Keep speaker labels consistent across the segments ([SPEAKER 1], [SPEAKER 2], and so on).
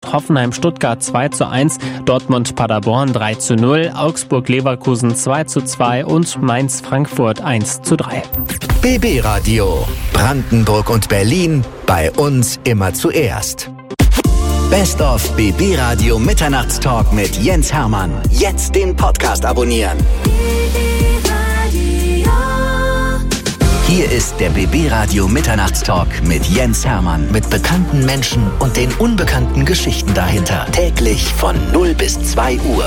[SPEAKER 1] Hoffenheim-Stuttgart 2:1, Dortmund-Paderborn 3:0, Augsburg-Leverkusen 2:2 und Mainz-Frankfurt 1:3.
[SPEAKER 2] BB Radio. Brandenburg und Berlin. Bei uns immer zuerst. Best of BB Radio Mitternachtstalk mit Jens Hermann. Jetzt den Podcast abonnieren. Hier ist der BB Radio Mitternachtstalk mit Jens Hermann. Mit bekannten Menschen und den unbekannten Geschichten dahinter. Täglich von 0 bis 2 Uhr.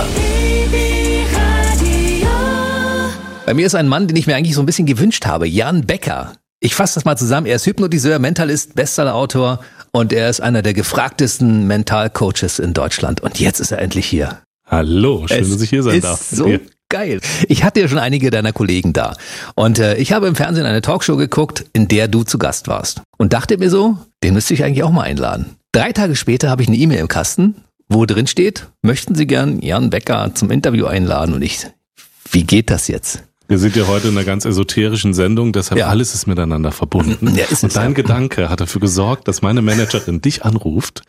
[SPEAKER 3] Bei mir ist ein Mann, den ich mir eigentlich so ein bisschen gewünscht habe. Jan Becker. Ich fasse das mal zusammen. Er ist Hypnotiseur, Mentalist, Bestsellerautor und er ist einer der gefragtesten Mentalcoaches in Deutschland. Und jetzt ist er endlich hier.
[SPEAKER 4] Hallo, schön, dass ich hier sein darf.
[SPEAKER 3] So geil. Ich hatte ja schon einige deiner Kollegen da. Und ich habe im Fernsehen eine Talkshow geguckt, in der du zu Gast warst. Und dachte mir so, den müsste ich eigentlich auch mal einladen. 3 Tage später habe ich eine E-Mail im Kasten, wo drin steht, möchten Sie gern Jan Becker zum Interview einladen? Und ich, wie geht das jetzt?
[SPEAKER 4] Wir sind ja heute in einer ganz esoterischen Sendung, deshalb alles ist miteinander verbunden.
[SPEAKER 3] Ja, ist
[SPEAKER 4] und dein Gedanke hat dafür gesorgt, dass meine Managerin dich anruft.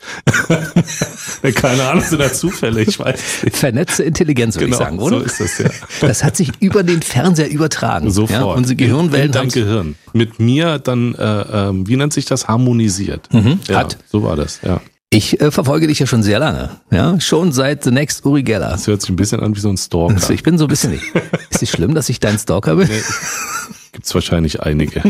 [SPEAKER 4] Keine Ahnung, sind da Zufälle, ich weiß nicht.
[SPEAKER 3] Vernetzte Intelligenz, würde ich sagen, oder?
[SPEAKER 4] So ist das, ja.
[SPEAKER 3] Das hat sich über den Fernseher übertragen.
[SPEAKER 4] Sofort.
[SPEAKER 3] Ja, unsere Gehirnwellen
[SPEAKER 4] in dein Gehirn. Mit mir dann, wie nennt sich das, harmonisiert. So war das, ja.
[SPEAKER 3] Ich verfolge dich ja schon sehr lange, ja, schon seit The Next Uri Geller.
[SPEAKER 4] Das hört sich ein bisschen an wie so ein Stalker.
[SPEAKER 3] Also ich bin so ein bisschen nicht. Ist es schlimm, dass ich dein Stalker bin?
[SPEAKER 4] Nee. Gibt's wahrscheinlich einige.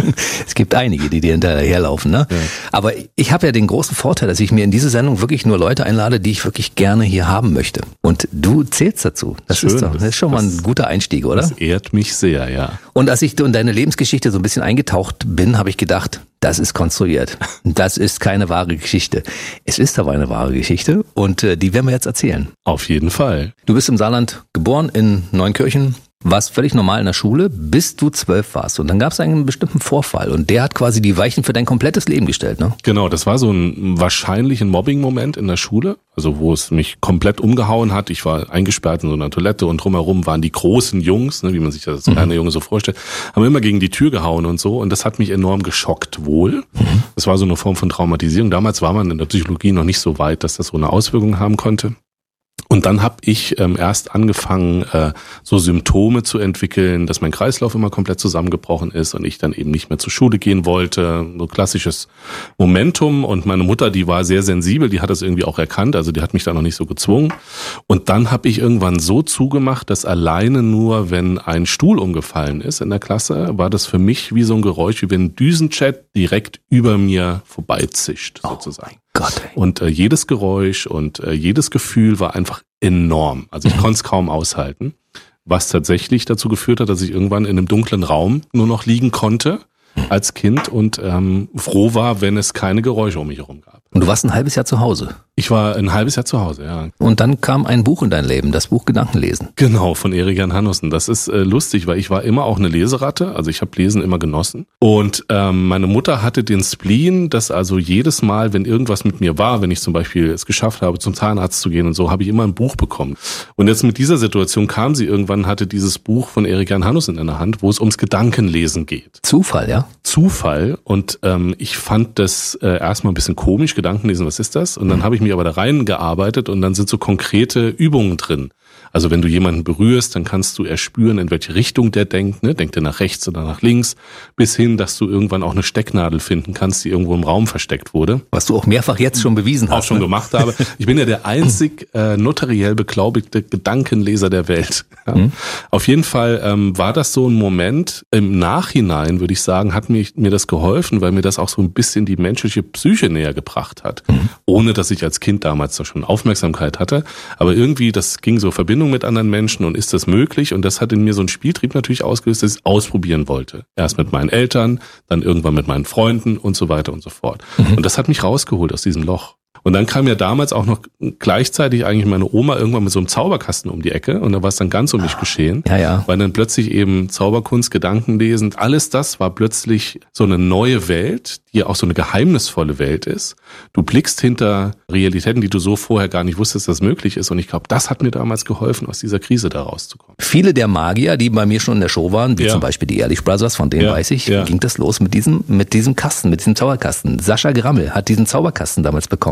[SPEAKER 3] Es gibt einige, die dir hinterherlaufen, ne? Ja. Aber ich habe ja den großen Vorteil, dass ich mir in diese Sendung wirklich nur Leute einlade, die ich wirklich gerne hier haben möchte. Und du zählst dazu. Das ist schon mal ein guter Einstieg, oder?
[SPEAKER 4] Das ehrt mich sehr, ja.
[SPEAKER 3] Und als ich in deine Lebensgeschichte so ein bisschen eingetaucht bin, habe ich gedacht, das ist konstruiert. Das ist keine wahre Geschichte. Es ist aber eine wahre Geschichte und die werden wir jetzt erzählen.
[SPEAKER 4] Auf jeden Fall.
[SPEAKER 3] Du bist im Saarland geboren, in Neunkirchen. Warst völlig normal in der Schule, bis du 12 warst. Und dann gab es einen bestimmten Vorfall und der hat quasi die Weichen für dein komplettes Leben gestellt, ne?
[SPEAKER 4] Genau, das war so ein wahrscheinlich ein Mobbing-Moment in der Schule, also wo es mich komplett umgehauen hat. Ich war eingesperrt in so einer Toilette und drumherum waren die großen Jungs, ne, wie man sich das als kleiner Junge so vorstellt, haben immer gegen die Tür gehauen und so. Und das hat mich enorm geschockt wohl. Das war so eine Form von Traumatisierung. Damals war man in der Psychologie noch nicht so weit, dass das so eine Auswirkung haben konnte. Und dann habe ich erst angefangen, so Symptome zu entwickeln, dass mein Kreislauf immer komplett zusammengebrochen ist und ich dann eben nicht mehr zur Schule gehen wollte. So klassisches Momentum. Und meine Mutter, die war sehr sensibel, die hat das irgendwie auch erkannt, also die hat mich da noch nicht so gezwungen. Und dann habe ich irgendwann so zugemacht, dass alleine nur, wenn ein Stuhl umgefallen ist in der Klasse, war das für mich wie so ein Geräusch, wie wenn ein Düsenjet direkt über mir vorbeizischt, sozusagen.
[SPEAKER 3] Gott, ey.
[SPEAKER 4] Und jedes Geräusch und jedes Gefühl war einfach enorm. Also ich konnte es kaum aushalten, was tatsächlich dazu geführt hat, dass ich irgendwann in einem dunklen Raum nur noch liegen konnte als Kind und froh war, wenn es keine Geräusche um mich herum gab.
[SPEAKER 3] Und du warst ein halbes Jahr zu Hause?
[SPEAKER 4] Ich war ein halbes Jahr zu Hause, ja.
[SPEAKER 3] Und dann kam ein Buch in dein Leben, das Buch Gedankenlesen.
[SPEAKER 4] Genau, von Erik-Jan Hannussen. Das ist lustig, weil ich war immer auch eine Leseratte, also ich habe Lesen immer genossen. Und meine Mutter hatte den Spleen, dass also jedes Mal, wenn irgendwas mit mir war, wenn ich zum Beispiel es geschafft habe, zum Zahnarzt zu gehen und so, habe ich immer ein Buch bekommen. Und jetzt mit dieser Situation kam sie irgendwann, hatte dieses Buch von Erik-Jan Hannussen in der Hand, wo es ums Gedankenlesen geht.
[SPEAKER 3] Zufall, ja?
[SPEAKER 4] Zufall. Und ich fand das erstmal ein bisschen komisch, Gedankenlesen, was ist das? Und dann habe ich mich aber da reingearbeitet und dann sind so konkrete Übungen drin. Also wenn du jemanden berührst, dann kannst du erspüren, in welche Richtung der denkt, ne? Denkt er nach rechts oder nach links, bis hin, dass du irgendwann auch eine Stecknadel finden kannst, die irgendwo im Raum versteckt wurde.
[SPEAKER 3] Was du auch mehrfach jetzt schon bewiesen hast.
[SPEAKER 4] Auch schon gemacht habe. Ich bin ja der einzig notariell beglaubigte Gedankenleser der Welt. Ja. Auf jeden Fall war das so ein Moment, im Nachhinein würde ich sagen, hat mir das geholfen, weil mir das auch so ein bisschen die menschliche Psyche näher gebracht hat. Ohne, dass ich als Kind damals da schon Aufmerksamkeit hatte. Aber irgendwie, das ging so Verbindung mit anderen Menschen und ist das möglich? Und das hat in mir so einen Spieltrieb natürlich ausgelöst, dass ich es ausprobieren wollte. Erst mit meinen Eltern, dann irgendwann mit meinen Freunden und so weiter und so fort. Und das hat mich rausgeholt aus diesem Loch. Und dann kam ja damals auch noch gleichzeitig eigentlich meine Oma irgendwann mit so einem Zauberkasten um die Ecke und da war es dann ganz um mich geschehen.
[SPEAKER 3] Ja, ja.
[SPEAKER 4] Weil dann plötzlich eben Zauberkunst, Gedankenlesen, alles das war plötzlich so eine neue Welt, die ja auch so eine geheimnisvolle Welt ist. Du blickst hinter Realitäten, die du so vorher gar nicht wusstest, dass das möglich ist. Und ich glaube, das hat mir damals geholfen, aus dieser Krise da rauszukommen.
[SPEAKER 3] Viele der Magier, die bei mir schon in der Show waren, wie zum Beispiel die Ehrlich Brothers, von denen weiß ich, ging das los mit diesem Kasten, mit diesem Zauberkasten. Sascha Grammel hat diesen Zauberkasten damals bekommen.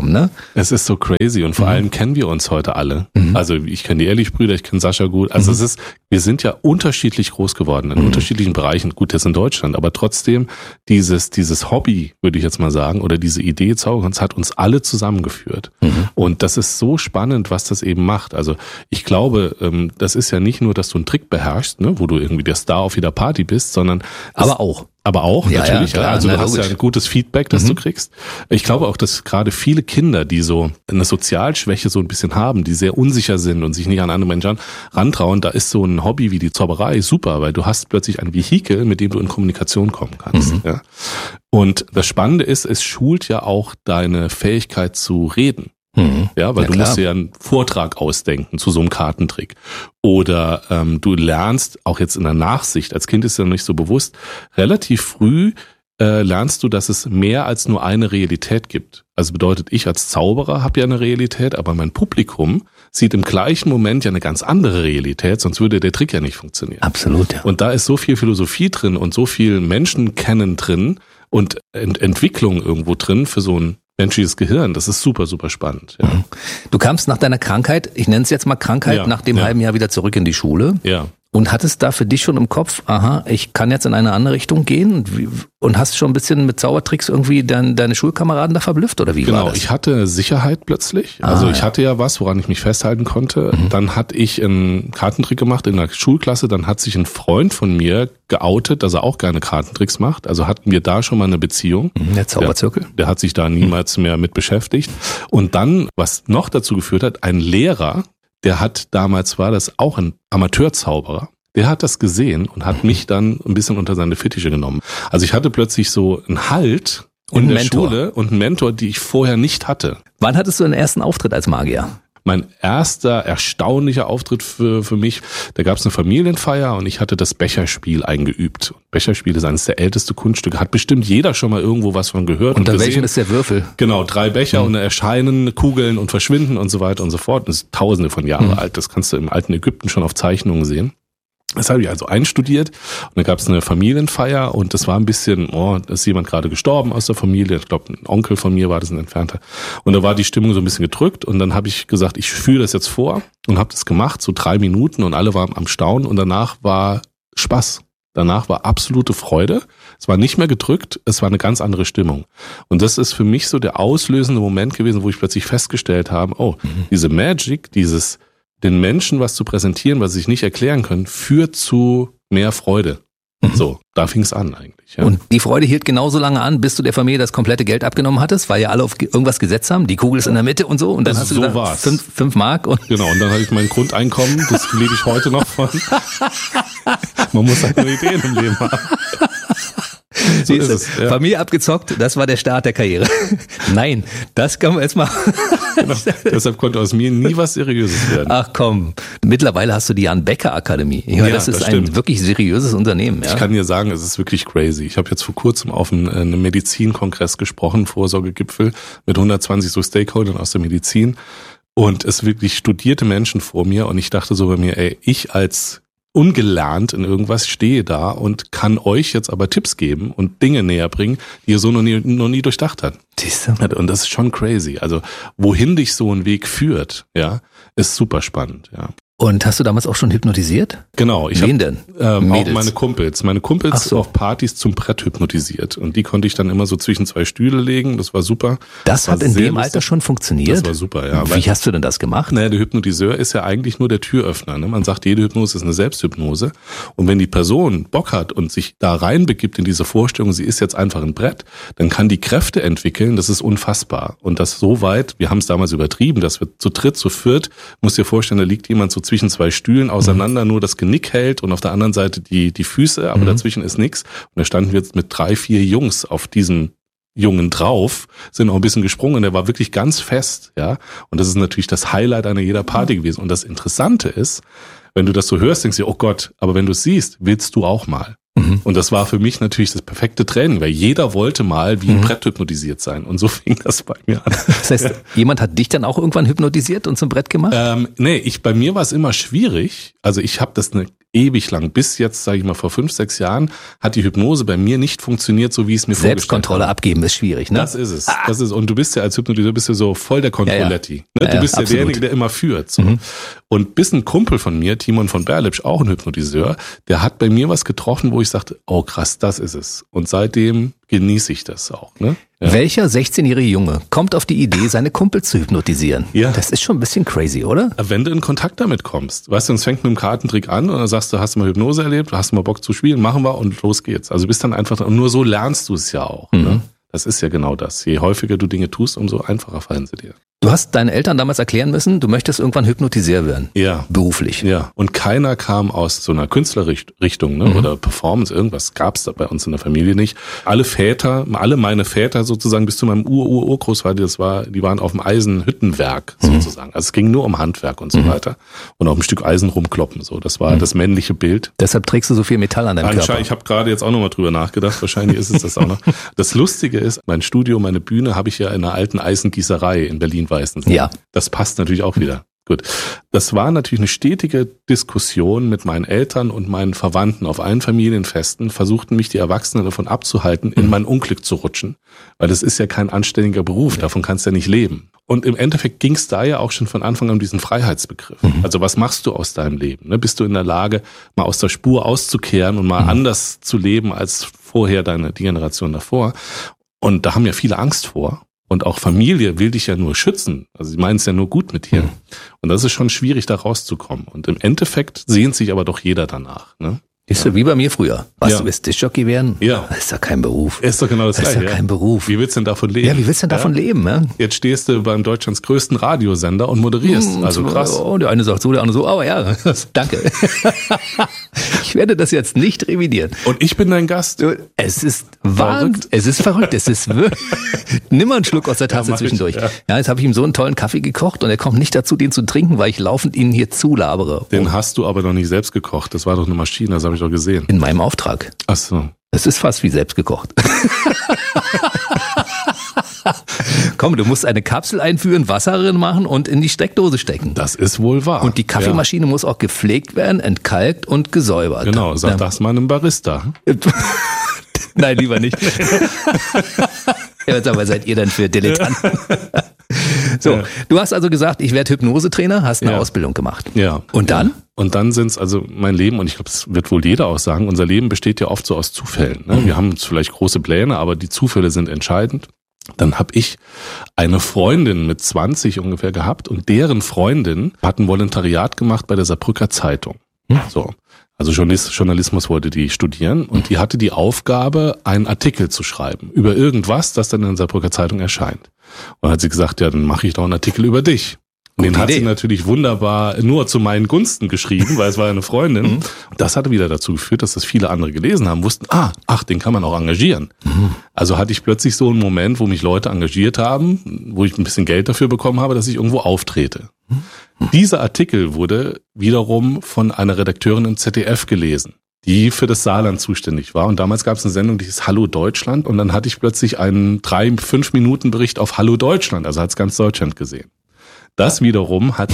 [SPEAKER 3] haben, ne?
[SPEAKER 4] Es ist so crazy und vor allem kennen wir uns heute alle. Also ich kenne die Ehrlich-Brüder, ich kenne Sascha gut. Also wir sind ja unterschiedlich groß geworden in unterschiedlichen Bereichen. Gut, jetzt in Deutschland, aber trotzdem dieses Hobby, würde ich jetzt mal sagen, oder diese Idee Zauberkunst hat uns alle zusammengeführt. Und das ist so spannend, was das eben macht. Also ich glaube, das ist ja nicht nur, dass du einen Trick beherrschst, ne, wo du irgendwie der Star auf jeder Party bist, sondern
[SPEAKER 3] Aber auch,
[SPEAKER 4] ja, natürlich.
[SPEAKER 3] klar,
[SPEAKER 4] Also du hast
[SPEAKER 3] logisch.
[SPEAKER 4] ja ein gutes Feedback, das du kriegst. Ich glaube auch, dass gerade viele Kinder, die so eine Sozialschwäche so ein bisschen haben, die sehr unsicher sind und sich nicht an andere Menschen rantrauen, da ist so ein Hobby wie die Zauberei super, weil du hast plötzlich ein Vehikel, mit dem du in Kommunikation kommen kannst. Ja. Und das Spannende ist, es schult ja auch deine Fähigkeit zu reden. Ja, weil du musst dir ja einen Vortrag ausdenken zu so einem Kartentrick. Oder du lernst, auch jetzt in der Nachsicht, als Kind ist ja noch nicht so bewusst, relativ früh lernst du, dass es mehr als nur eine Realität gibt. Also bedeutet, ich als Zauberer habe ja eine Realität, aber mein Publikum sieht im gleichen Moment ja eine ganz andere Realität, sonst würde der Trick ja nicht funktionieren.
[SPEAKER 3] Absolut, ja.
[SPEAKER 4] Und da ist so viel Philosophie drin und so viel Menschenkennen drin und Entwicklung irgendwo drin für so ein menschliches Gehirn. Das ist super, super spannend. Ja.
[SPEAKER 3] Du kamst nach deiner Krankheit, ich nenne es jetzt mal Krankheit, nach dem halben Jahr wieder zurück in die Schule.
[SPEAKER 4] Ja.
[SPEAKER 3] Und hattest da für dich schon im Kopf, ich kann jetzt in eine andere Richtung gehen und hast schon ein bisschen mit Zaubertricks irgendwie deine Schulkameraden da verblüfft oder wie war das?
[SPEAKER 4] Genau, ich hatte Sicherheit plötzlich. Also ich hatte ja was, woran ich mich festhalten konnte. Dann hatte ich einen Kartentrick gemacht in der Schulklasse. Dann hat sich ein Freund von mir geoutet, dass er auch gerne Kartentricks macht. Also hatten wir da schon mal eine Beziehung.
[SPEAKER 3] Der Zauberzirkel.
[SPEAKER 4] Der hat sich da niemals mehr mit beschäftigt. Und dann, was noch dazu geführt hat, ein Lehrer, der hat damals, war das auch ein Amateurzauberer, der hat das gesehen und hat mich dann ein bisschen unter seine Fittiche genommen. Also ich hatte plötzlich so einen Halt in der Schule und einen Mentor, die ich vorher nicht hatte.
[SPEAKER 3] Wann hattest du den ersten Auftritt als Magier?
[SPEAKER 4] Mein erster erstaunlicher Auftritt für mich, da gab es eine Familienfeier und ich hatte das Becherspiel eingeübt. Becherspiel ist eines der ältesten Kunststücke, hat bestimmt jeder schon mal irgendwo was von gehört.
[SPEAKER 3] Unter welchem ist der Würfel?
[SPEAKER 4] Genau, 3 Becher und erscheinen Kugeln und verschwinden und so weiter und so fort. Das ist Tausende von Jahren alt, das kannst du im alten Ägypten schon auf Zeichnungen sehen. Das habe ich also einstudiert und dann gab es eine Familienfeier und das war ein bisschen, da ist jemand gerade gestorben aus der Familie, ich glaube ein Onkel von mir war das, ein Entfernter, und da war die Stimmung so ein bisschen gedrückt und dann habe ich gesagt, ich führe das jetzt vor und habe das gemacht, so 3 Minuten und alle waren am Staunen und danach war Spaß. Danach war absolute Freude. Es war nicht mehr gedrückt, es war eine ganz andere Stimmung. Und das ist für mich so der auslösende Moment gewesen, wo ich plötzlich festgestellt habe, diese Magic, den Menschen was zu präsentieren, was sie sich nicht erklären können, führt zu mehr Freude. So, da fing es an eigentlich. Ja.
[SPEAKER 3] Und die Freude hielt genauso lange an, bis du der Familie das komplette Geld abgenommen hattest, weil ja alle auf irgendwas gesetzt haben, die Kugel ist in der Mitte und so. Und dann hast du gesagt, 5 Mark. Und
[SPEAKER 4] genau, und dann hatte ich mein Grundeinkommen, das lebe ich heute noch von. Man muss halt nur Ideen im Leben haben.
[SPEAKER 3] So ist es. Ja. Familie abgezockt, das war der Start der Karriere. Nein, das kann man jetzt mal.
[SPEAKER 4] Genau. Deshalb konnte aus mir nie was Seriöses werden.
[SPEAKER 3] Ach komm, mittlerweile hast du die Jan-Becker-Akademie. Das ist ein wirklich seriöses Unternehmen. Ja?
[SPEAKER 4] Ich kann dir sagen, es ist wirklich crazy. Ich habe jetzt vor kurzem auf einem Medizinkongress gesprochen, Vorsorgegipfel, mit 120 so Stakeholdern aus der Medizin. Und es wirklich studierte Menschen vor mir. Und ich dachte so bei mir, ich als ungelernt in irgendwas stehe da und kann euch jetzt aber Tipps geben und Dinge näher bringen, die ihr so noch nie durchdacht habt. Und das ist schon crazy. Also wohin dich so ein Weg führt, ja, ist super spannend, ja.
[SPEAKER 3] Und hast du damals auch schon hypnotisiert?
[SPEAKER 4] Genau.
[SPEAKER 3] Wen denn?
[SPEAKER 4] Auch meine Kumpels. Meine Kumpels auf Partys zum Brett hypnotisiert. Und die konnte ich dann immer so zwischen 2 Stühle legen. Das war super.
[SPEAKER 3] Das hat in dem Alter schon funktioniert?
[SPEAKER 4] Das war super, ja.
[SPEAKER 3] Wie hast du denn das gemacht?
[SPEAKER 4] Naja, der Hypnotiseur ist ja eigentlich nur der Türöffner. Ne? Man sagt, jede Hypnose ist eine Selbsthypnose. Und wenn die Person Bock hat und sich da reinbegibt in diese Vorstellung, sie ist jetzt einfach ein Brett, dann kann die Kräfte entwickeln. Das ist unfassbar. Und das so weit, wir haben es damals übertrieben, dass wir zu dritt, zu viert, musst dir vorstellen, da liegt jemand so zwischen 2 Stühlen auseinander, nur das Genick hält und auf der anderen Seite die Füße, aber dazwischen ist nichts. Und da standen wir jetzt mit 3, 4 Jungs auf diesen Jungen drauf, sind auch ein bisschen gesprungen und der war wirklich ganz fest, ja. Und das ist natürlich das Highlight einer jeder Party gewesen. Und das Interessante ist, wenn du das so hörst, denkst du, oh Gott, aber wenn du es siehst, willst du auch mal. Und das war für mich natürlich das perfekte Training, weil jeder wollte mal wie ein Brett hypnotisiert sein. Und so fing das bei mir an.
[SPEAKER 3] Das heißt, jemand hat dich dann auch irgendwann hypnotisiert und zum Brett gemacht?
[SPEAKER 4] Nee, bei mir war es immer schwierig. Also ich habe das eine ewig lang, bis jetzt, sage ich mal, vor 5, 6 Jahren, hat die Hypnose bei mir nicht funktioniert, so wie es mir vorgestellt habe.
[SPEAKER 3] Selbstkontrolle abgeben ist schwierig, ne?
[SPEAKER 4] Das ist es. Und du bist ja als Hypnotiseur bist ja so voll der Controletti.
[SPEAKER 3] Ja.
[SPEAKER 4] Ne? Du bist ja
[SPEAKER 3] absolut.
[SPEAKER 4] derjenige, der immer führt. So. Und bis ein Kumpel von mir, Timon von Berlipsch, auch ein Hypnotiseur, der hat bei mir was getroffen, wo ich sagte, oh krass, das ist es. Und seitdem genieße ich das auch. Ne? Ja.
[SPEAKER 3] Welcher 16-jährige Junge kommt auf die Idee, seine Kumpels zu hypnotisieren?
[SPEAKER 4] Ja.
[SPEAKER 3] Das ist schon ein bisschen crazy, oder?
[SPEAKER 4] Wenn du in Kontakt damit kommst, weißt du, es fängt mit dem Kartentrick an und dann sagst du, hast du mal Hypnose erlebt, hast du mal Bock zu spielen, machen wir und los geht's. Also bist dann einfach, und nur so lernst du es ja auch. Ne? Das ist ja genau das. Je häufiger du Dinge tust, umso einfacher fallen sie dir.
[SPEAKER 3] Du hast deinen Eltern damals erklären müssen, du möchtest irgendwann Hypnotiseur werden.
[SPEAKER 4] Ja.
[SPEAKER 3] Beruflich.
[SPEAKER 4] Ja. Und keiner kam aus so einer Künstlerrichtung, ne? Oder Performance, irgendwas gab's da bei uns in der Familie nicht. Alle meine Väter sozusagen bis zu meinem Urgroßvater, die waren auf dem Eisenhüttenwerk sozusagen. Also es ging nur um Handwerk und so weiter. Und auf ein Stück Eisen rumkloppen, so. Das war das männliche Bild.
[SPEAKER 3] Deshalb trägst du so viel Metall an deinem Körper.
[SPEAKER 4] Ich habe gerade jetzt auch nochmal drüber nachgedacht. Wahrscheinlich ist es das auch noch. Das Lustige ist, mein Studio, meine Bühne habe ich ja in einer alten Eisengießerei in Berlin-Weißensee.
[SPEAKER 3] Ja.
[SPEAKER 4] Das passt natürlich auch wieder. Gut. Das war natürlich eine stetige Diskussion mit meinen Eltern und meinen Verwandten auf allen Familienfesten, versuchten mich die Erwachsenen davon abzuhalten, in mein Unglück zu rutschen. Weil das ist ja kein anständiger Beruf, davon kannst du ja nicht leben. Und im Endeffekt ging es da ja auch schon von Anfang an um diesen Freiheitsbegriff. Also was machst du aus deinem Leben? Bist du in der Lage, mal aus der Spur auszukehren und mal anders zu leben als vorher die Generation davor? Und da haben ja viele Angst vor. Und auch Familie will dich ja nur schützen. Also sie meinen es ja nur gut mit dir. Und das ist schon schwierig, da rauszukommen. Und im Endeffekt sehnt sich aber doch jeder danach. Ne?
[SPEAKER 3] Ist so wie bei mir früher. Was, du willst Diskjockey werden?
[SPEAKER 4] Ja.
[SPEAKER 3] Das ist doch kein Beruf.
[SPEAKER 4] Ist doch genau das Gleiche.
[SPEAKER 3] Das ist doch kein Beruf.
[SPEAKER 4] Wie willst du denn davon leben?
[SPEAKER 3] Ja, wie willst du denn davon leben? Ja?
[SPEAKER 4] Jetzt stehst du beim Deutschlands größten Radiosender und moderierst. Also krass.
[SPEAKER 3] Oh, der eine sagt so, der andere so. Aber ja, danke. Ich werde das jetzt nicht revidieren.
[SPEAKER 4] Und ich bin dein Gast.
[SPEAKER 3] Es ist verrückt. Es ist verrückt. Es ist nimm mal einen Schluck aus der Tasse zwischendurch. Ja, jetzt habe ich ihm so einen tollen Kaffee gekocht und er kommt nicht dazu, den zu trinken, weil ich laufend ihn hier zulabere.
[SPEAKER 4] Den hast du aber noch nicht selbst gekocht. Das war doch eine Maschine, das habe ich doch gesehen.
[SPEAKER 3] In meinem Auftrag.
[SPEAKER 4] Ach so.
[SPEAKER 3] Es ist fast wie selbst gekocht. Komm, du musst eine Kapsel einführen, Wasser drin machen und in die Steckdose stecken.
[SPEAKER 4] Das ist wohl wahr.
[SPEAKER 3] Und die Kaffeemaschine muss auch gepflegt werden, entkalkt und gesäubert.
[SPEAKER 4] Genau, sag das mal einem Barista.
[SPEAKER 3] Nein, lieber nicht. Ja, aber seid ihr dann für Dilettanten? So, du hast also gesagt, ich werde Hypnosetrainer, hast eine Ausbildung gemacht.
[SPEAKER 4] Ja.
[SPEAKER 3] Und dann?
[SPEAKER 4] Und dann sind's also mein Leben, und ich glaube, das wird wohl jeder auch sagen, unser Leben besteht ja oft so aus Zufällen. Ne? Wir haben vielleicht große Pläne, aber die Zufälle sind entscheidend. Dann habe ich eine Freundin mit 20 ungefähr gehabt und deren Freundin hat ein Volontariat gemacht bei der Saarbrücker Zeitung. So. Also Journalismus wollte die studieren und die hatte die Aufgabe, einen Artikel zu schreiben über irgendwas, das dann in der Saarbrücker Zeitung erscheint. Und dann hat sie gesagt, ja, dann mache ich doch einen Artikel über dich. Und den hat sie natürlich wunderbar nur zu meinen Gunsten geschrieben, weil es war eine Freundin. Das hatte wieder dazu geführt, dass das viele andere gelesen haben, wussten, den kann man auch engagieren. Also hatte ich plötzlich so einen Moment, wo mich Leute engagiert haben, wo ich ein bisschen Geld dafür bekommen habe, dass ich irgendwo auftrete. Dieser Artikel wurde wiederum von einer Redakteurin im ZDF gelesen, die für das Saarland zuständig war. Und damals gab es eine Sendung, die hieß Hallo Deutschland. Und dann hatte ich plötzlich einen 3-5 Minuten Bericht auf Hallo Deutschland. Also hat es ganz Deutschland gesehen. Das wiederum hat,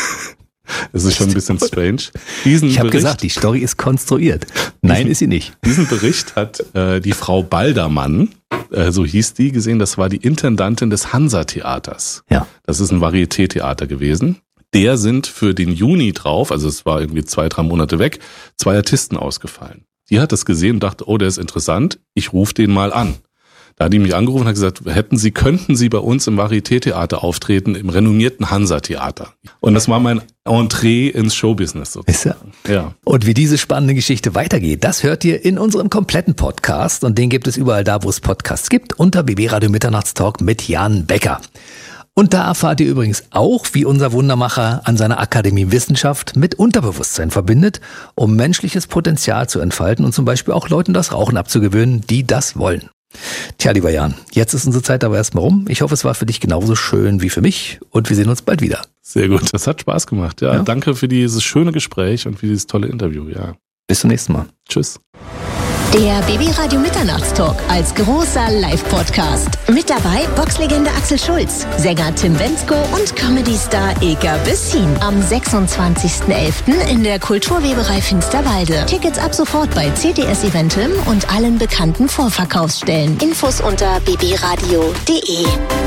[SPEAKER 4] es ist schon ein bisschen strange. Ich habe
[SPEAKER 3] gesagt, die Story ist konstruiert. Nein, ist sie nicht.
[SPEAKER 4] Diesen Bericht hat die Frau Baldermann, so hieß die, gesehen. Das war die Intendantin des Hansa-Theaters.
[SPEAKER 3] Ja.
[SPEAKER 4] Das ist ein Varieté-Theater gewesen. Der sind für den Juni drauf, also es war irgendwie 2-3 Monate weg, 2 Artisten ausgefallen. Die hat das gesehen und dachte, oh, der ist interessant, ich rufe den mal an. Da hat die mich angerufen und hat gesagt, könnten Sie bei uns im Varieté-Theater auftreten, im renommierten Hansa-Theater. Und das war mein Entree ins Showbusiness sozusagen. Ja.
[SPEAKER 3] Und wie diese spannende Geschichte weitergeht, das hört ihr in unserem kompletten Podcast. Und den gibt es überall da, wo es Podcasts gibt, unter BB Radio Mitternachtstalk mit Jan Becker. Und da erfahrt ihr übrigens auch, wie unser Wundermacher an seiner Akademie Wissenschaft mit Unterbewusstsein verbindet, um menschliches Potenzial zu entfalten und zum Beispiel auch Leuten das Rauchen abzugewöhnen, die das wollen. Tja, lieber Jan, jetzt ist unsere Zeit aber erstmal rum. Ich hoffe, es war für dich genauso schön wie für mich und wir sehen uns bald wieder.
[SPEAKER 4] Sehr gut, das hat Spaß gemacht. Ja. Danke für dieses schöne Gespräch und für dieses tolle Interview. Ja.
[SPEAKER 3] Bis zum nächsten Mal.
[SPEAKER 4] Tschüss.
[SPEAKER 5] Der BB-Radio Mitternachtstalk als großer Live-Podcast. Mit dabei Boxlegende Axel Schulz, Sänger Tim Bendzko und Comedy-Star Ilka Bessin. Am 26.11. in der Kulturweberei Finsterwalde. Tickets ab sofort bei CTS Eventim und allen bekannten Vorverkaufsstellen. Infos unter bbradio.de.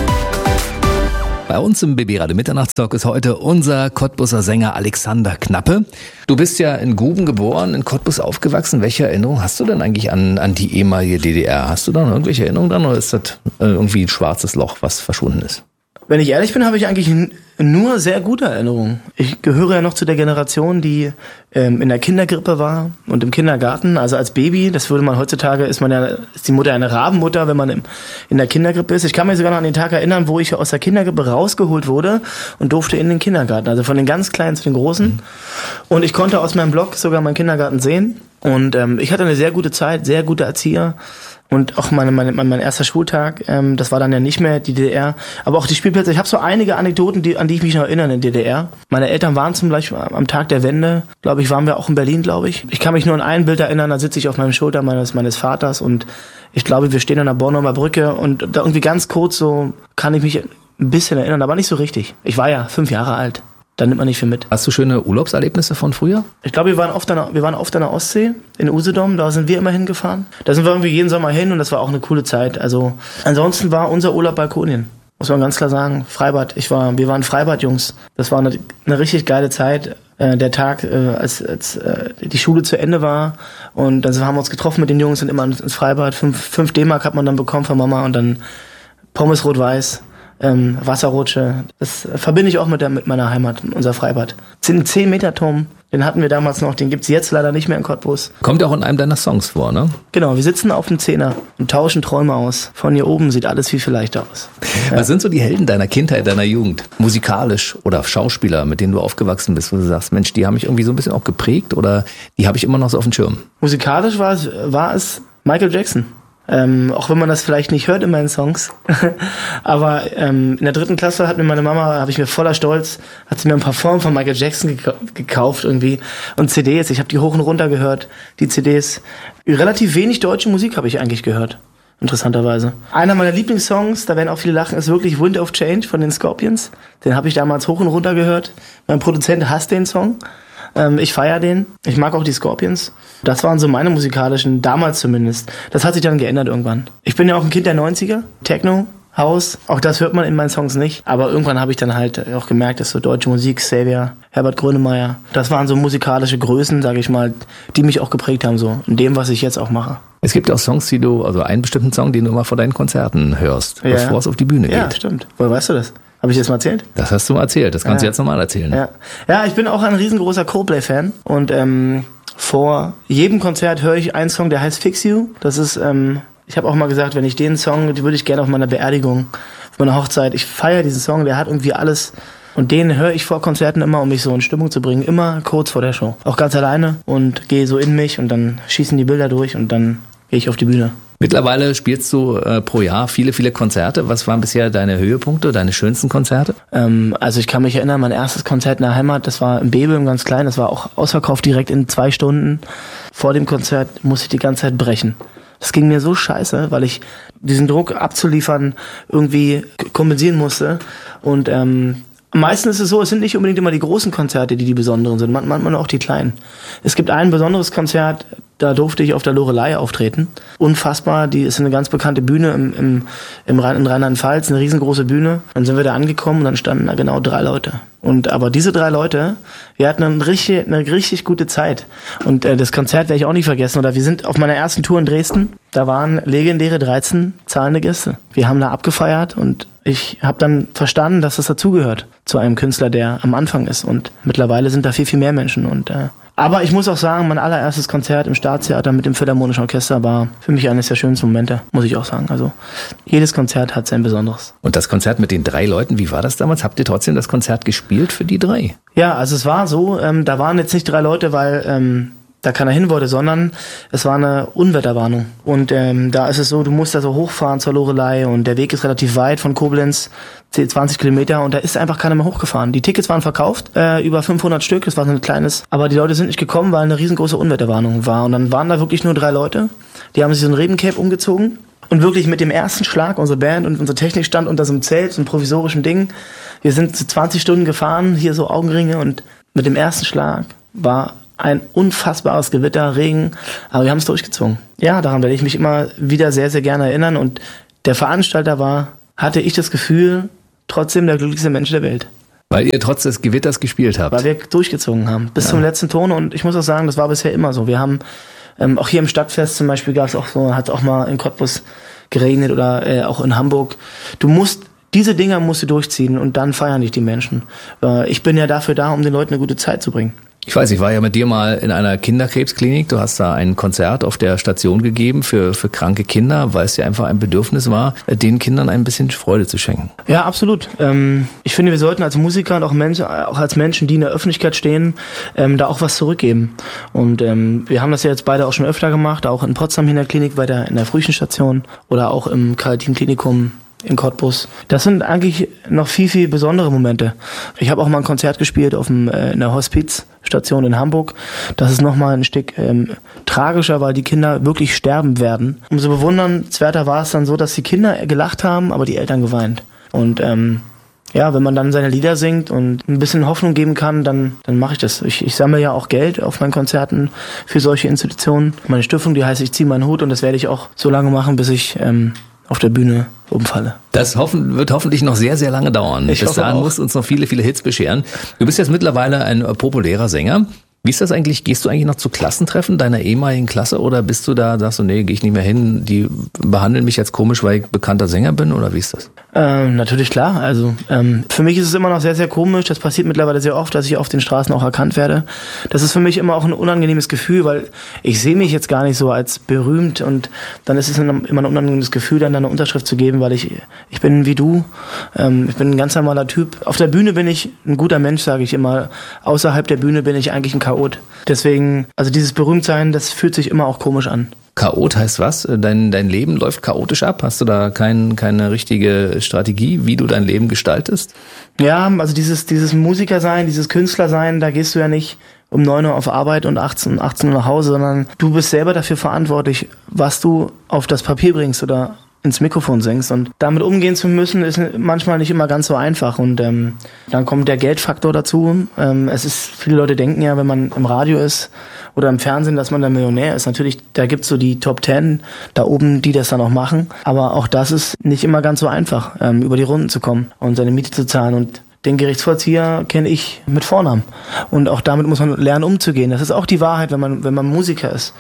[SPEAKER 3] Bei uns im BB-Radio Mitternachtstalk ist heute unser Cottbuser Sänger Alexander Knappe. Du bist ja in Guben geboren, in Cottbus aufgewachsen. Welche Erinnerung hast du denn eigentlich an die ehemalige DDR? Hast du da noch irgendwelche Erinnerungen dran oder ist das irgendwie ein schwarzes Loch, was verschwunden ist?
[SPEAKER 6] Wenn ich ehrlich bin, habe ich eigentlich nur sehr gute Erinnerungen. Ich gehöre ja noch zu der Generation, die in der Kindergrippe war und im Kindergarten. Also als Baby, das würde man heutzutage, ist die Mutter eine Rabenmutter, wenn man in der Kindergrippe ist. Ich kann mich sogar noch an den Tag erinnern, wo ich aus der Kindergrippe rausgeholt wurde und durfte in den Kindergarten. Also von den ganz Kleinen zu den Großen. Und ich konnte aus meinem Blog sogar meinen Kindergarten sehen. Und ich hatte eine sehr gute Zeit, sehr gute Erzieher. Und auch mein erster Schultag, das war dann ja nicht mehr die DDR, aber auch die Spielplätze. Ich habe so einige Anekdoten, an die ich mich noch erinnere in der DDR. Meine Eltern waren zum Beispiel am Tag der Wende, glaube ich, waren wir auch in Berlin, glaube ich. Ich kann mich nur an ein Bild erinnern, da sitze ich auf meinem Schulter meines Vaters und ich glaube, wir stehen an der Bornholmer Brücke und da irgendwie ganz kurz so kann ich mich ein bisschen erinnern, aber nicht so richtig. Ich war ja 5 Jahre alt. Da nimmt man nicht viel mit.
[SPEAKER 3] Hast du schöne Urlaubserlebnisse von früher?
[SPEAKER 6] Ich glaube, wir waren oft an der Ostsee, in Usedom, da sind wir immer hingefahren. Da sind wir irgendwie jeden Sommer hin und das war auch eine coole Zeit. Also ansonsten war unser Urlaub Balkonien, muss man ganz klar sagen. Freibad, wir waren Freibadjungs. Das war eine richtig geile Zeit. Der Tag, als die Schule zu Ende war und dann haben wir uns getroffen mit den Jungs und immer ins Freibad. 5 D-Mark hat man dann bekommen von Mama und dann Pommes rot-weiß. Wasserrutsche. Das verbinde ich auch mit meiner Heimat, unser Freibad. Das sind 10-Meter-Turm, den hatten wir damals noch, den gibt's jetzt leider nicht mehr in Cottbus.
[SPEAKER 3] Kommt auch in einem deiner Songs vor, ne?
[SPEAKER 6] Genau, wir sitzen auf dem Zehner und tauschen Träume aus. Von hier oben sieht alles viel, viel leichter aus.
[SPEAKER 3] Ja. Was sind so die Helden deiner Kindheit, deiner Jugend? Musikalisch oder Schauspieler, mit denen du aufgewachsen bist, wo du sagst, Mensch, die haben mich irgendwie so ein bisschen auch geprägt oder die habe ich immer noch so auf dem Schirm?
[SPEAKER 6] Musikalisch war es Michael Jackson. Auch wenn man das vielleicht nicht hört in meinen Songs. Aber in der 3. Klasse hat mir meine Mama, habe ich mir voller Stolz, hat sie mir ein Parfum von Michael Jackson gekauft irgendwie und CDs. Ich habe die hoch und runter gehört, die CDs. Relativ wenig deutsche Musik habe ich eigentlich gehört, interessanterweise. Einer meiner Lieblingssongs, da werden auch viele lachen, ist wirklich Wind of Change von den Scorpions. Den habe ich damals hoch und runter gehört. Mein Produzent hasst den Song. Ich feiere den. Ich mag auch die Scorpions. Das waren so meine musikalischen, damals zumindest. Das hat sich dann geändert irgendwann. Ich bin ja auch ein Kind der 90er. Techno, House, auch das hört man in meinen Songs nicht. Aber irgendwann habe ich dann halt auch gemerkt, dass so deutsche Musik, Xavier, Herbert Grönemeyer, das waren so musikalische Größen, sage ich mal, die mich auch geprägt haben, so in dem, was ich jetzt auch mache.
[SPEAKER 3] Es gibt auch Songs, also einen bestimmten Song, den du immer vor deinen Konzerten hörst, bevor es auf die Bühne geht.
[SPEAKER 6] Ja, stimmt. Woher weißt du das? Habe ich das mal erzählt?
[SPEAKER 3] Das hast du mal erzählt, das kannst du jetzt nochmal erzählen.
[SPEAKER 6] Ja, ich bin auch ein riesengroßer Coldplay-Fan und vor jedem Konzert höre ich einen Song, der heißt Fix You. Das ist, ich habe auch mal gesagt, wenn ich den Song, die würde ich gerne auf meiner Beerdigung, auf meiner Hochzeit, ich feiere diesen Song, der hat irgendwie alles und den höre ich vor Konzerten immer, um mich so in Stimmung zu bringen, immer kurz vor der Show. Auch ganz alleine und gehe so in mich und dann schießen die Bilder durch und dann gehe ich auf die Bühne.
[SPEAKER 3] Mittlerweile spielst du pro Jahr viele, viele Konzerte. Was waren bisher deine Höhepunkte, deine schönsten Konzerte?
[SPEAKER 6] Also ich kann mich erinnern, mein erstes Konzert in der Heimat, das war im Bebel, ganz klein, das war auch ausverkauft direkt in 2 Stunden. Vor dem Konzert musste ich die ganze Zeit brechen. Das ging mir so scheiße, weil ich diesen Druck abzuliefern irgendwie kompensieren musste. Und meistens ist es so, es sind nicht unbedingt immer die großen Konzerte, die besonderen sind, manchmal auch die kleinen. Es gibt ein besonderes Konzert, da durfte ich auf der Loreley auftreten. Unfassbar, die ist eine ganz bekannte Bühne in Rheinland-Pfalz, eine riesengroße Bühne. Dann sind wir da angekommen und dann standen da genau 3 Leute. Aber diese 3 Leute, wir hatten eine richtig gute Zeit. Und das Konzert werde ich auch nicht vergessen. Oder wir sind auf meiner ersten Tour in Dresden, da waren legendäre 13 zahlende Gäste. Wir haben da abgefeiert und ich habe dann verstanden, dass das dazugehört zu einem Künstler, der am Anfang ist. Und mittlerweile sind da viel, viel mehr Menschen. Aber ich muss auch sagen, mein allererstes Konzert im Staatstheater mit dem Philharmonischen Orchester war für mich eines der schönsten Momente, muss ich auch sagen. Also jedes Konzert hat sein Besonderes.
[SPEAKER 3] Und das Konzert mit den 3 Leuten, wie war das damals? Habt ihr trotzdem das Konzert gespielt für die 3?
[SPEAKER 6] Ja, also es war so, da waren jetzt nicht 3 Leute, weil da keiner hin wollte, sondern es war eine Unwetterwarnung. Und da ist es so, du musst da so hochfahren zur Loreley und der Weg ist relativ weit von Koblenz, 20 Kilometer und da ist einfach keiner mehr hochgefahren. Die Tickets waren verkauft, über 500 Stück, das war so ein kleines, aber die Leute sind nicht gekommen, weil eine riesengroße Unwetterwarnung war und dann waren da wirklich nur 3 Leute Die haben sich so ein Rebencape umgezogen und wirklich mit dem ersten Schlag, unsere Band und unsere Technik stand unter so einem Zelt, so einem provisorischen Ding. Wir sind so 20 Stunden gefahren, hier so Augenringe und mit dem ersten Schlag war ein unfassbares Gewitter, Regen, aber wir haben es durchgezogen. Ja, daran werde ich mich immer wieder sehr, sehr gerne erinnern und der Veranstalter hatte ich das Gefühl, trotzdem der glücklichste Mensch der Welt.
[SPEAKER 3] Weil ihr trotz des Gewitters gespielt habt.
[SPEAKER 6] Weil wir durchgezogen haben, bis zum letzten Ton und ich muss auch sagen, das war bisher immer so. Wir haben, auch hier im Stadtfest zum Beispiel gab es auch so, hat es auch mal in Cottbus geregnet oder auch in Hamburg. Diese Dinger musst du durchziehen und dann feiern dich die Menschen. Ich bin ja dafür da, um den Leuten eine gute Zeit zu bringen.
[SPEAKER 3] Ich weiß, ich war ja mit dir mal in einer Kinderkrebsklinik. Du hast da ein Konzert auf der Station gegeben für kranke Kinder, weil es ja einfach ein Bedürfnis war, den Kindern ein bisschen Freude zu schenken.
[SPEAKER 6] Ja, absolut. Ich finde, wir sollten als Musiker und auch als Menschen, die in der Öffentlichkeit stehen, da auch was zurückgeben. Und wir haben das ja jetzt beide auch schon öfter gemacht, auch in Potsdam in der Klinik, weiter in der Frühchenstation oder auch im Karl-Klinikum in Cottbus. Das sind eigentlich noch viel, viel besondere Momente. Ich habe auch mal ein Konzert gespielt in der Hospizstation in Hamburg. Das ist nochmal ein Stück tragischer, weil die Kinder wirklich sterben werden. Umso bewundernswerter war es dann so, dass die Kinder gelacht haben, aber die Eltern geweint. Und wenn man dann seine Lieder singt und ein bisschen Hoffnung geben kann, dann mache ich das. Ich sammle ja auch Geld auf meinen Konzerten für solche Institutionen. Meine Stiftung, die heißt Ich ziehe meinen Hut und das werde ich auch so lange machen, bis ich auf der Bühne umfalle.
[SPEAKER 3] Das wird hoffentlich noch sehr, sehr lange dauern. Bis dahin musst du uns noch viele, viele Hits bescheren. Du bist jetzt mittlerweile ein populärer Sänger. Wie ist das eigentlich? Gehst du eigentlich noch zu Klassentreffen deiner ehemaligen Klasse oder bist du da, sagst du, nee, gehe ich nicht mehr hin, die behandeln mich jetzt komisch, weil ich bekannter Sänger bin oder wie ist das?
[SPEAKER 6] Natürlich klar, also für mich ist es immer noch sehr, sehr komisch, das passiert mittlerweile sehr oft, dass ich auf den Straßen auch erkannt werde. Das ist für mich immer auch ein unangenehmes Gefühl, weil ich sehe mich jetzt gar nicht so als berühmt und dann ist es immer ein unangenehmes Gefühl, dann eine Unterschrift zu geben, weil ich bin wie du, ich bin ein ganz normaler Typ. Auf der Bühne bin ich ein guter Mensch, sage ich immer, außerhalb der Bühne bin ich eigentlich ein Chaot. Deswegen, also dieses Berühmtsein, das fühlt sich immer auch komisch an.
[SPEAKER 3] Chaot heißt was? Dein Leben läuft chaotisch ab? Hast du da keine richtige Strategie, wie du dein Leben gestaltest?
[SPEAKER 6] Ja, also dieses Musikersein, dieses Künstlersein, da gehst du ja nicht um 9 Uhr auf Arbeit und 18 Uhr nach Hause, sondern du bist selber dafür verantwortlich, was du auf das Papier bringst oder ins Mikrofon singst. Und damit umgehen zu müssen, ist manchmal nicht immer ganz so einfach. Und dann kommt der Geldfaktor dazu. Viele Leute denken ja, wenn man im Radio ist oder im Fernsehen, dass man der Millionär ist. Natürlich, da gibt's so die Top 10 da oben, die das dann auch machen. Aber auch das ist nicht immer ganz so einfach, über die Runden zu kommen und seine Miete zu zahlen. Und den Gerichtsvollzieher kenne ich mit Vornamen. Und auch damit muss man lernen, umzugehen. Das ist auch die Wahrheit, wenn man Musiker ist.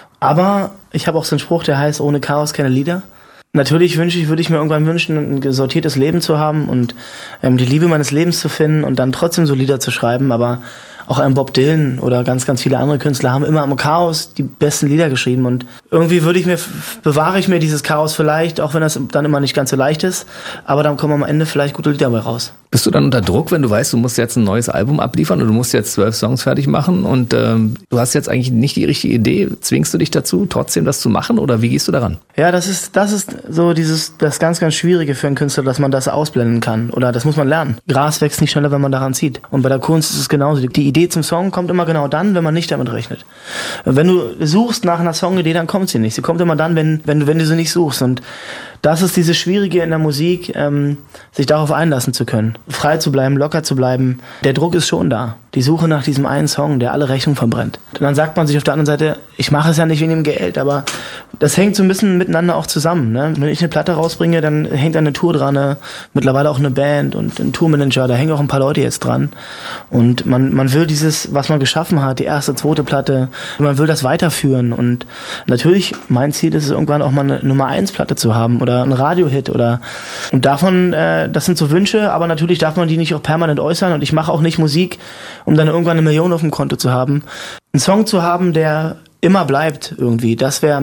[SPEAKER 6] Aber ich habe auch so einen Spruch, der heißt, ohne Chaos keine Lieder. Natürlich würde ich mir irgendwann wünschen, ein sortiertes Leben zu haben und die Liebe meines Lebens zu finden und dann trotzdem so Lieder zu schreiben, aber auch ein Bob Dylan oder ganz, ganz viele andere Künstler haben immer am Chaos die besten Lieder geschrieben und irgendwie bewahre ich mir dieses Chaos vielleicht, auch wenn das dann immer nicht ganz so leicht ist, aber dann kommen am Ende vielleicht gute Lieder dabei raus.
[SPEAKER 3] Bist du dann unter Druck, wenn du weißt, du musst jetzt ein neues Album abliefern und du musst jetzt 12 Songs fertig machen und du hast jetzt eigentlich nicht die richtige Idee? Zwingst du dich dazu, trotzdem das zu machen oder wie gehst du daran?
[SPEAKER 6] Ja, das ist so das ganz, ganz Schwierige für einen Künstler, dass man das ausblenden kann oder das muss man lernen. Gras wächst nicht schneller, wenn man daran zieht. Und bei der Kunst ist es genauso. Die Idee zum Song kommt immer genau dann, wenn man nicht damit rechnet. Wenn du suchst nach einer Songidee, dann kommt sie nicht. Sie kommt immer dann, wenn du sie nicht suchst. Und das ist dieses Schwierige in der Musik, sich darauf einlassen zu können. Frei zu bleiben, locker zu bleiben. Der Druck ist schon da. Die Suche nach diesem einen Song, der alle Rechnungen verbrennt. Und dann sagt man sich auf der anderen Seite, ich mache es ja nicht wegen dem Geld, aber das hängt so ein bisschen miteinander auch zusammen. Ne? Wenn ich eine Platte rausbringe, dann hängt eine Tour dran, mittlerweile auch eine Band und ein Tourmanager, da hängen auch ein paar Leute jetzt dran. Und man will dieses, was man geschaffen hat, die erste, zweite Platte, man will das weiterführen. Und natürlich, mein Ziel ist es, irgendwann auch mal eine Nummer-1-Platte zu haben oder ein Radiohit und davon, das sind so Wünsche, aber natürlich darf man die nicht auch permanent äußern und ich mache auch nicht Musik, um dann irgendwann 1 Million auf dem Konto zu haben. Einen Song zu haben, der immer bleibt irgendwie, das ist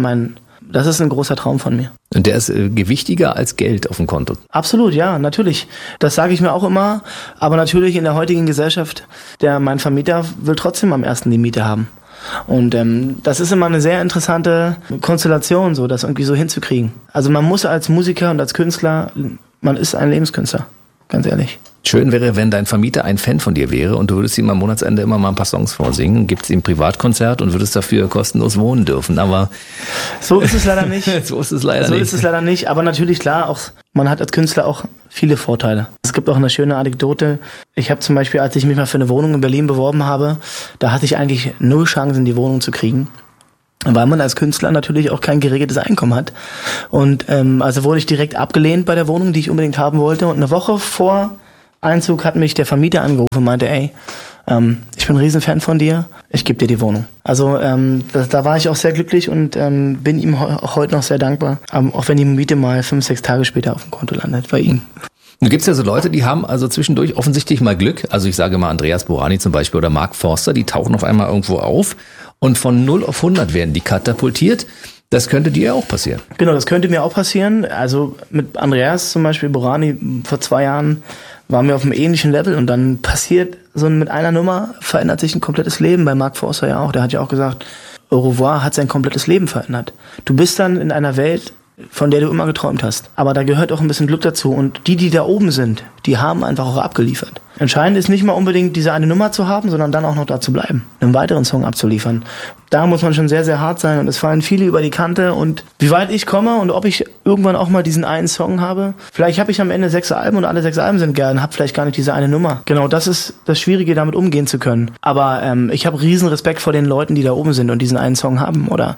[SPEAKER 6] ein großer Traum von mir.
[SPEAKER 3] Und der ist gewichtiger als Geld auf dem Konto?
[SPEAKER 6] Absolut, ja, natürlich. Das sage ich mir auch immer, aber natürlich in der heutigen Gesellschaft, mein Vermieter will trotzdem am ersten die Miete haben. Und das ist immer eine sehr interessante Konstellation, so das irgendwie so hinzukriegen. Also man muss als Musiker und als Künstler, man ist ein Lebenskünstler. ganz ehrlich.
[SPEAKER 3] Schön wäre, wenn dein Vermieter ein Fan von dir wäre und du würdest ihm am Monatsende immer mal ein paar Songs vorsingen, gibst ihm ein Privatkonzert und würdest dafür kostenlos wohnen dürfen. Aber
[SPEAKER 6] so ist es leider nicht.
[SPEAKER 3] So ist es leider nicht.
[SPEAKER 6] Aber natürlich, klar, auch man hat als Künstler auch viele Vorteile. Es gibt auch eine schöne Anekdote. Ich habe zum Beispiel, als ich mich mal für eine Wohnung in Berlin beworben habe, da hatte ich eigentlich 0 Chancen, die Wohnung zu kriegen. Weil man als Künstler natürlich auch kein geregeltes Einkommen hat. Und also wurde ich direkt abgelehnt bei der Wohnung, die ich unbedingt haben wollte. Und eine Woche vor Einzug hat mich der Vermieter angerufen und meinte, ey, ich bin ein Riesenfan von dir, ich gebe dir die Wohnung. Also da war ich auch sehr glücklich und bin ihm auch heute noch sehr dankbar, auch wenn die Miete mal 5-6 Tage später auf dem Konto landet bei ihm.
[SPEAKER 3] Nun gibt's ja so Leute, die haben also zwischendurch offensichtlich mal Glück. Also ich sage mal Andreas Borani zum Beispiel oder Mark Forster, die tauchen auf einmal irgendwo auf und von 0 auf 100 werden die katapultiert. Das könnte dir auch passieren.
[SPEAKER 6] Genau, das könnte mir auch passieren. Also mit Andreas zum Beispiel Borani vor 2 Jahren waren wir auf einem ähnlichen Level und dann passiert so mit einer Nummer, verändert sich ein komplettes Leben. Bei Mark Forster ja auch, der hat ja auch gesagt, Au revoir hat sein komplettes Leben verändert. Du bist dann in einer Welt, von der du immer geträumt hast. Aber da gehört auch ein bisschen Glück dazu und die da oben sind, die haben einfach auch abgeliefert. Entscheidend ist nicht mal unbedingt diese eine Nummer zu haben, sondern dann auch noch da zu bleiben, einen weiteren Song abzuliefern. Da muss man schon sehr, sehr hart sein und es fallen viele über die Kante und wie weit ich komme und ob ich irgendwann auch mal diesen einen Song habe. Vielleicht habe ich am Ende 6 Alben und alle 6 Alben sind geil und habe vielleicht gar nicht diese eine Nummer. Genau, das ist das Schwierige, damit umgehen zu können. Aber ich habe riesen Respekt vor den Leuten, die da oben sind und diesen einen Song haben oder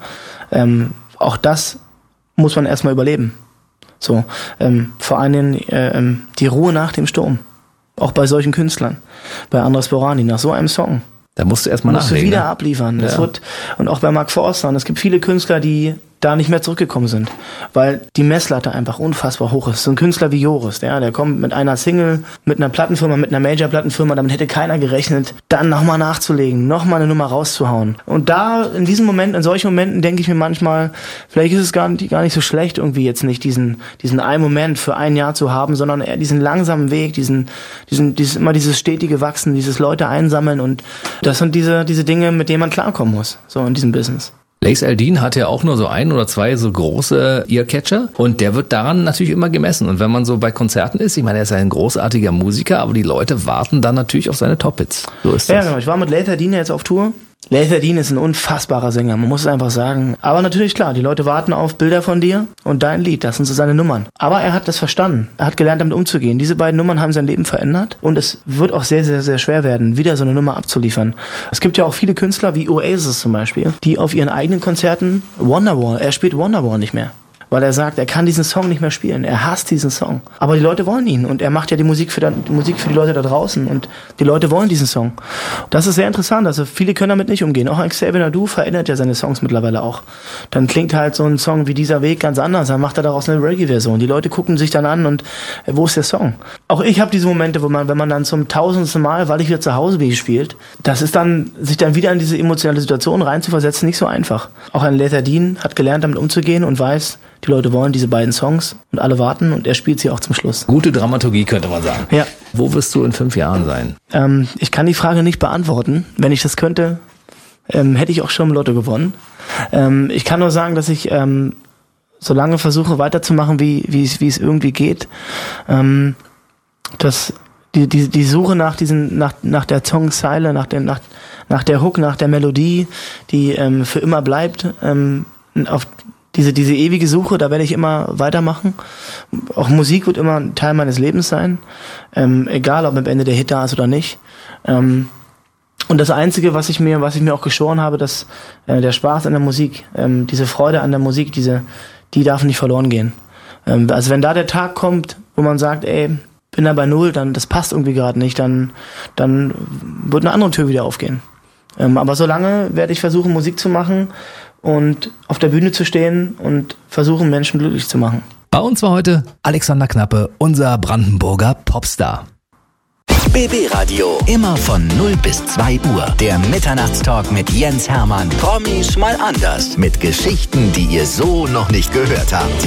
[SPEAKER 6] auch das muss man erstmal überleben. So, vor allem die Ruhe nach dem Sturm. Auch bei solchen Künstlern. Bei Andreas Borani, nach so einem Song.
[SPEAKER 3] Da musst du erstmal nachlegen.
[SPEAKER 6] Musst du wieder abliefern.
[SPEAKER 3] Ja.
[SPEAKER 6] Das wird, und auch bei Mark Forster. Und es gibt viele Künstler, die da nicht mehr zurückgekommen sind. Weil die Messlatte einfach unfassbar hoch ist. So ein Künstler wie Joris, der kommt mit einer Single, mit einer Plattenfirma, mit einer Major-Plattenfirma, damit hätte keiner gerechnet, dann nochmal nachzulegen, nochmal eine Nummer rauszuhauen. Und da, in diesem Moment, in solchen Momenten denke ich mir manchmal, vielleicht ist es gar nicht so schlecht, irgendwie jetzt nicht diesen einen Moment für ein Jahr zu haben, sondern eher diesen langsamen Weg, immer dieses stetige Wachsen, dieses Leute einsammeln und das sind diese Dinge, mit denen man klarkommen muss, so in diesem Business.
[SPEAKER 3] Lace Aldin hat ja auch nur so 1 oder 2 so große Earcatcher und der wird daran natürlich immer gemessen. Und wenn man so bei Konzerten ist, ich meine, er ist ja ein großartiger Musiker, aber die Leute warten dann natürlich auf seine Top-Hits. So ist das.
[SPEAKER 6] Ja, genau. Ich war mit Lace Aldin jetzt auf Tour. Lace Aldin ist ein unfassbarer Sänger, man muss es einfach sagen. Aber natürlich, klar, die Leute warten auf Bilder von dir und dein Lied, das sind so seine Nummern. Aber er hat das verstanden, er hat gelernt, damit umzugehen. Diese beiden Nummern haben sein Leben verändert und es wird auch sehr, sehr, sehr schwer werden, wieder so eine Nummer abzuliefern. Es gibt ja auch viele Künstler, wie Oasis zum Beispiel, die auf ihren eigenen Konzerten er spielt Wonderwall nicht mehr. Weil er sagt, er kann diesen Song nicht mehr spielen. Er hasst diesen Song. Aber die Leute wollen ihn und er macht ja die Musik für die Leute da draußen und die Leute wollen diesen Song. Das ist sehr interessant, also viele können damit nicht umgehen. Auch Xavier Naidoo verändert ja seine Songs mittlerweile auch. Dann klingt halt so ein Song wie Dieser Weg ganz anders, dann macht er daraus eine Reggae-Version. Die Leute gucken sich dann an und wo ist der Song? Auch ich habe diese Momente, wenn man dann zum 1000. Mal, weil ich wieder zu Hause bin, spielt, das ist dann, sich dann wieder in diese emotionale Situation reinzuversetzen, nicht so einfach. Auch ein Lace Aldin hat gelernt, damit umzugehen und weiß, die Leute wollen diese beiden Songs und alle warten und er spielt sie auch zum Schluss.
[SPEAKER 3] Gute Dramaturgie, könnte man sagen.
[SPEAKER 6] Ja.
[SPEAKER 3] Wo wirst du in 5 Jahren sein?
[SPEAKER 6] Ich kann die Frage nicht beantworten. Wenn ich das könnte, hätte ich auch schon im Lotto gewonnen. Ich kann nur sagen, dass ich so lange versuche weiterzumachen, wie es irgendwie geht. Dass die Suche nach der Songzeile, nach der Hook, nach der Melodie, die für immer bleibt, auf diese ewige Suche, da werde ich immer weitermachen. Auch Musik wird immer ein Teil meines Lebens sein. Egal, ob am Ende der Hit da ist oder nicht. Und das Einzige, was ich mir auch geschworen habe, dass der Spaß an der Musik, diese Freude an der Musik, die darf nicht verloren gehen. Also wenn da der Tag kommt, wo man sagt, ey, bin da bei 0, dann das passt irgendwie gerade nicht, dann wird eine andere Tür wieder aufgehen. Aber solange werde ich versuchen, Musik zu machen und auf der Bühne zu stehen und versuchen, Menschen glücklich zu machen.
[SPEAKER 3] Bei uns war heute Alexander Knappe, unser Brandenburger Popstar.
[SPEAKER 2] BB Radio, immer von 0 bis 2 Uhr. Der Mitternachtstalk mit Jens Hermann. Promis mal anders. Mit Geschichten, die ihr so noch nicht gehört habt.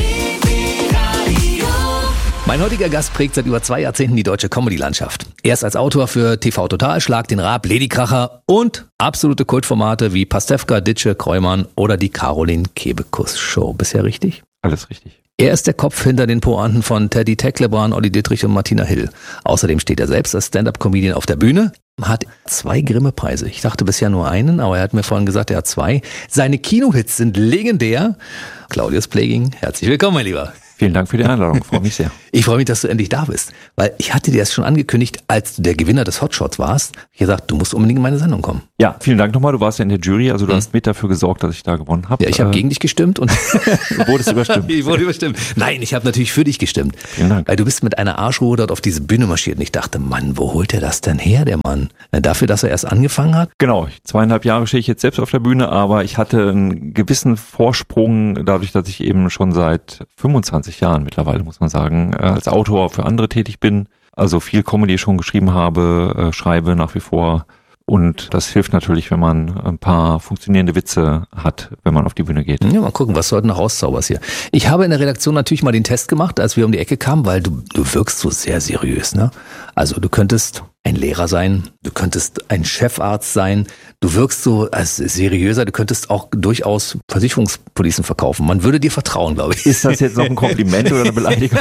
[SPEAKER 3] Mein heutiger Gast prägt seit über 2 Jahrzehnten die deutsche Comedy-Landschaft. Erst als Autor für TV Total, Schlag den Raab, Ladykracher und absolute Kultformate wie Pastewka, Ditsche, Kreumann oder die Caroline Kebekus Show. Bisher richtig?
[SPEAKER 7] Alles richtig.
[SPEAKER 3] Er ist der Kopf hinter den Pointen von Teddy Tecklebrand, Olli Dittrich und Martina Hill. Außerdem steht er selbst als Stand-Up-Comedian auf der Bühne, hat 2 Grimme-Preise. Ich dachte bisher nur einen, aber er hat mir vorhin gesagt, er hat 2. Seine Kinohits sind legendär. Claudius Pleging, herzlich willkommen, mein Lieber.
[SPEAKER 7] Vielen Dank für die Einladung, freue mich sehr.
[SPEAKER 3] Ich freue mich, dass du endlich da bist, weil ich hatte dir das schon angekündigt, als du der Gewinner des Hotshots warst. Ich habe gesagt, du musst unbedingt in meine Sendung kommen.
[SPEAKER 7] Ja, vielen Dank nochmal, du warst ja in der Jury, also du hast mit dafür gesorgt, dass ich da gewonnen habe.
[SPEAKER 3] Ja, ich habe gegen dich gestimmt und
[SPEAKER 7] du wurdest überstimmt.
[SPEAKER 3] Ich wurde überstimmt. Nein, ich habe natürlich für dich gestimmt.
[SPEAKER 7] Vielen Dank.
[SPEAKER 3] Weil du bist mit einer Arschruhe dort auf diese Bühne marschiert und ich dachte, Mann, wo holt der das denn her, der Mann? Dafür, dass er erst angefangen hat?
[SPEAKER 7] Genau, 2,5 Jahre stehe ich jetzt selbst auf der Bühne, aber ich hatte einen gewissen Vorsprung, dadurch, dass ich eben schon seit 25 Jahren mittlerweile, muss man sagen, als Autor für andere tätig bin, also viel Comedy schon geschrieben habe, schreibe nach wie vor und das hilft natürlich, wenn man ein paar funktionierende Witze hat, wenn man auf die Bühne geht.
[SPEAKER 3] Ja, mal gucken, was du heute noch rauszauberst hier. Ich habe in der Redaktion natürlich mal den Test gemacht, als wir um die Ecke kamen, weil du wirkst so sehr seriös, ne? Also du könntest ein Lehrer sein, du könntest ein Chefarzt sein, du wirkst so als seriöser, du könntest auch durchaus Versicherungspolicen verkaufen. Man würde dir vertrauen, glaube ich.
[SPEAKER 7] Ist das jetzt noch ein Kompliment oder eine Beleidigung?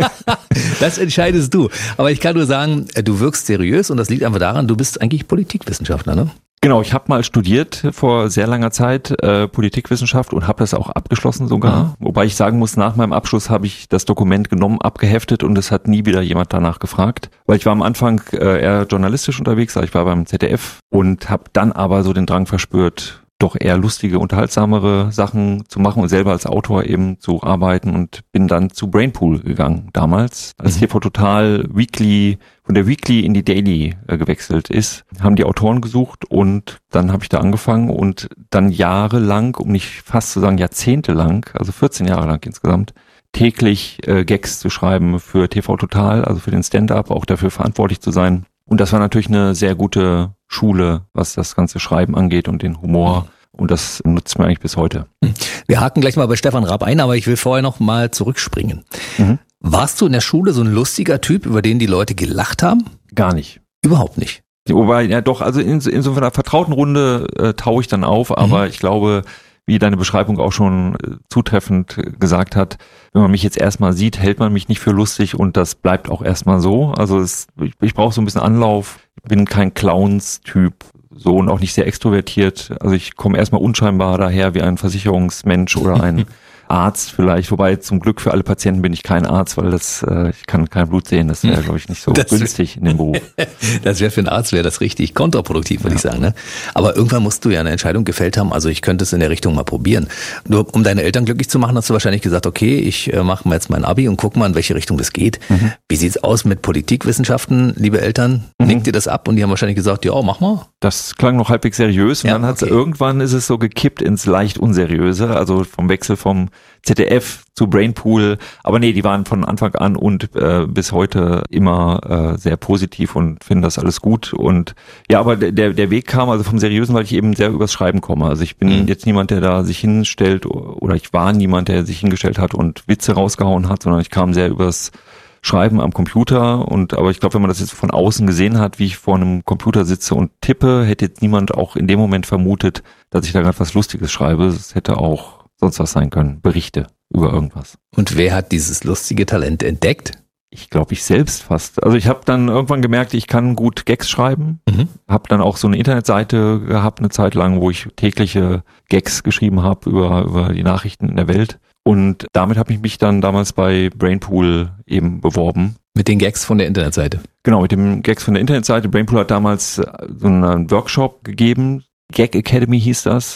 [SPEAKER 3] Das entscheidest du. Aber ich kann nur sagen, du wirkst seriös und das liegt einfach daran, du bist eigentlich Politikwissenschaftler, ne?
[SPEAKER 7] Genau, ich habe mal studiert vor sehr langer Zeit Politikwissenschaft und habe das auch abgeschlossen sogar. Wobei ich sagen muss, nach meinem Abschluss habe ich das Dokument genommen, abgeheftet und es hat nie wieder jemand danach gefragt. Weil ich war am Anfang eher journalistisch unterwegs, also ich war beim ZDF und habe dann aber so den Drang verspürt, doch eher lustige, unterhaltsamere Sachen zu machen und selber als Autor eben zu arbeiten und bin dann zu Brainpool gegangen damals, als TV Total Weekly, von der Weekly in die Daily gewechselt ist, haben die Autoren gesucht und dann habe ich da angefangen und dann jahrelang, um nicht fast zu sagen jahrzehntelang, also 14 Jahre lang insgesamt, täglich Gags zu schreiben für TV Total, also für den Stand-Up, auch dafür verantwortlich zu sein. Und das war natürlich eine sehr gute Schule, was das ganze Schreiben angeht und den Humor. Und das nutzt mir eigentlich bis heute.
[SPEAKER 3] Wir haken gleich mal bei Stefan Raab ein, aber ich will vorher noch mal zurückspringen. Warst du in der Schule so ein lustiger Typ, über den die Leute gelacht haben?
[SPEAKER 7] Gar nicht.
[SPEAKER 3] Überhaupt nicht.
[SPEAKER 7] Wobei, ja doch, also in so einer vertrauten Runde taue ich dann auf, aber ich glaube, wie deine Beschreibung auch schon zutreffend gesagt hat, wenn man mich jetzt erstmal sieht, hält man mich nicht für lustig und das bleibt auch erstmal so. Also ich brauche so ein bisschen Anlauf. Ich bin kein Clowns-Typ, so und auch nicht sehr extrovertiert. Also ich komme erstmal unscheinbar daher wie ein Versicherungsmensch oder ein Arzt vielleicht, wobei zum Glück für alle Patienten bin ich kein Arzt, weil ich kann kein Blut sehen, das wäre, glaube ich, nicht so günstig in dem Beruf.
[SPEAKER 3] Das wäre für einen Arzt wäre das richtig kontraproduktiv, würde ich sagen. Ne? Aber irgendwann musst du ja eine Entscheidung gefällt haben, also ich könnte es in der Richtung mal probieren. Nur um deine Eltern glücklich zu machen, hast du wahrscheinlich gesagt, okay, ich mache mal jetzt mein Abi und guck mal, in welche Richtung das geht. Wie sieht's aus mit Politikwissenschaften, liebe Eltern? Nickt ihr das ab? Und die haben wahrscheinlich gesagt, ja, mach mal.
[SPEAKER 7] Das klang noch halbwegs seriös und
[SPEAKER 3] ja,
[SPEAKER 7] dann irgendwann ist es so gekippt ins leicht Unseriöse, also vom Wechsel vom ZDF zu Brainpool, aber nee, die waren von Anfang an und bis heute immer sehr positiv und finden das alles gut und ja, aber der Weg kam also vom Seriösen, weil ich eben sehr übers Schreiben komme, also ich bin jetzt niemand, der da sich hinstellt oder ich war niemand, der sich hingestellt hat und Witze rausgehauen hat, sondern ich kam sehr übers Schreiben am Computer aber ich glaube, wenn man das jetzt von außen gesehen hat, wie ich vor einem Computer sitze und tippe, hätte jetzt niemand auch in dem Moment vermutet, dass ich da gerade was Lustiges schreibe. Es hätte auch sonst was sein können, Berichte über irgendwas.
[SPEAKER 3] Und wer hat dieses lustige Talent entdeckt?
[SPEAKER 7] Ich glaube, ich selbst fast. Also ich habe dann irgendwann gemerkt, ich kann gut Gags schreiben. Habe dann auch so eine Internetseite gehabt, eine Zeit lang, wo ich tägliche Gags geschrieben habe über die Nachrichten in der Welt. Und damit habe ich mich dann damals bei Brainpool eben beworben.
[SPEAKER 3] Mit den Gags von der Internetseite?
[SPEAKER 7] Genau, mit den Gags von der Internetseite. Brainpool hat damals so einen Workshop gegeben, Gag Academy hieß das,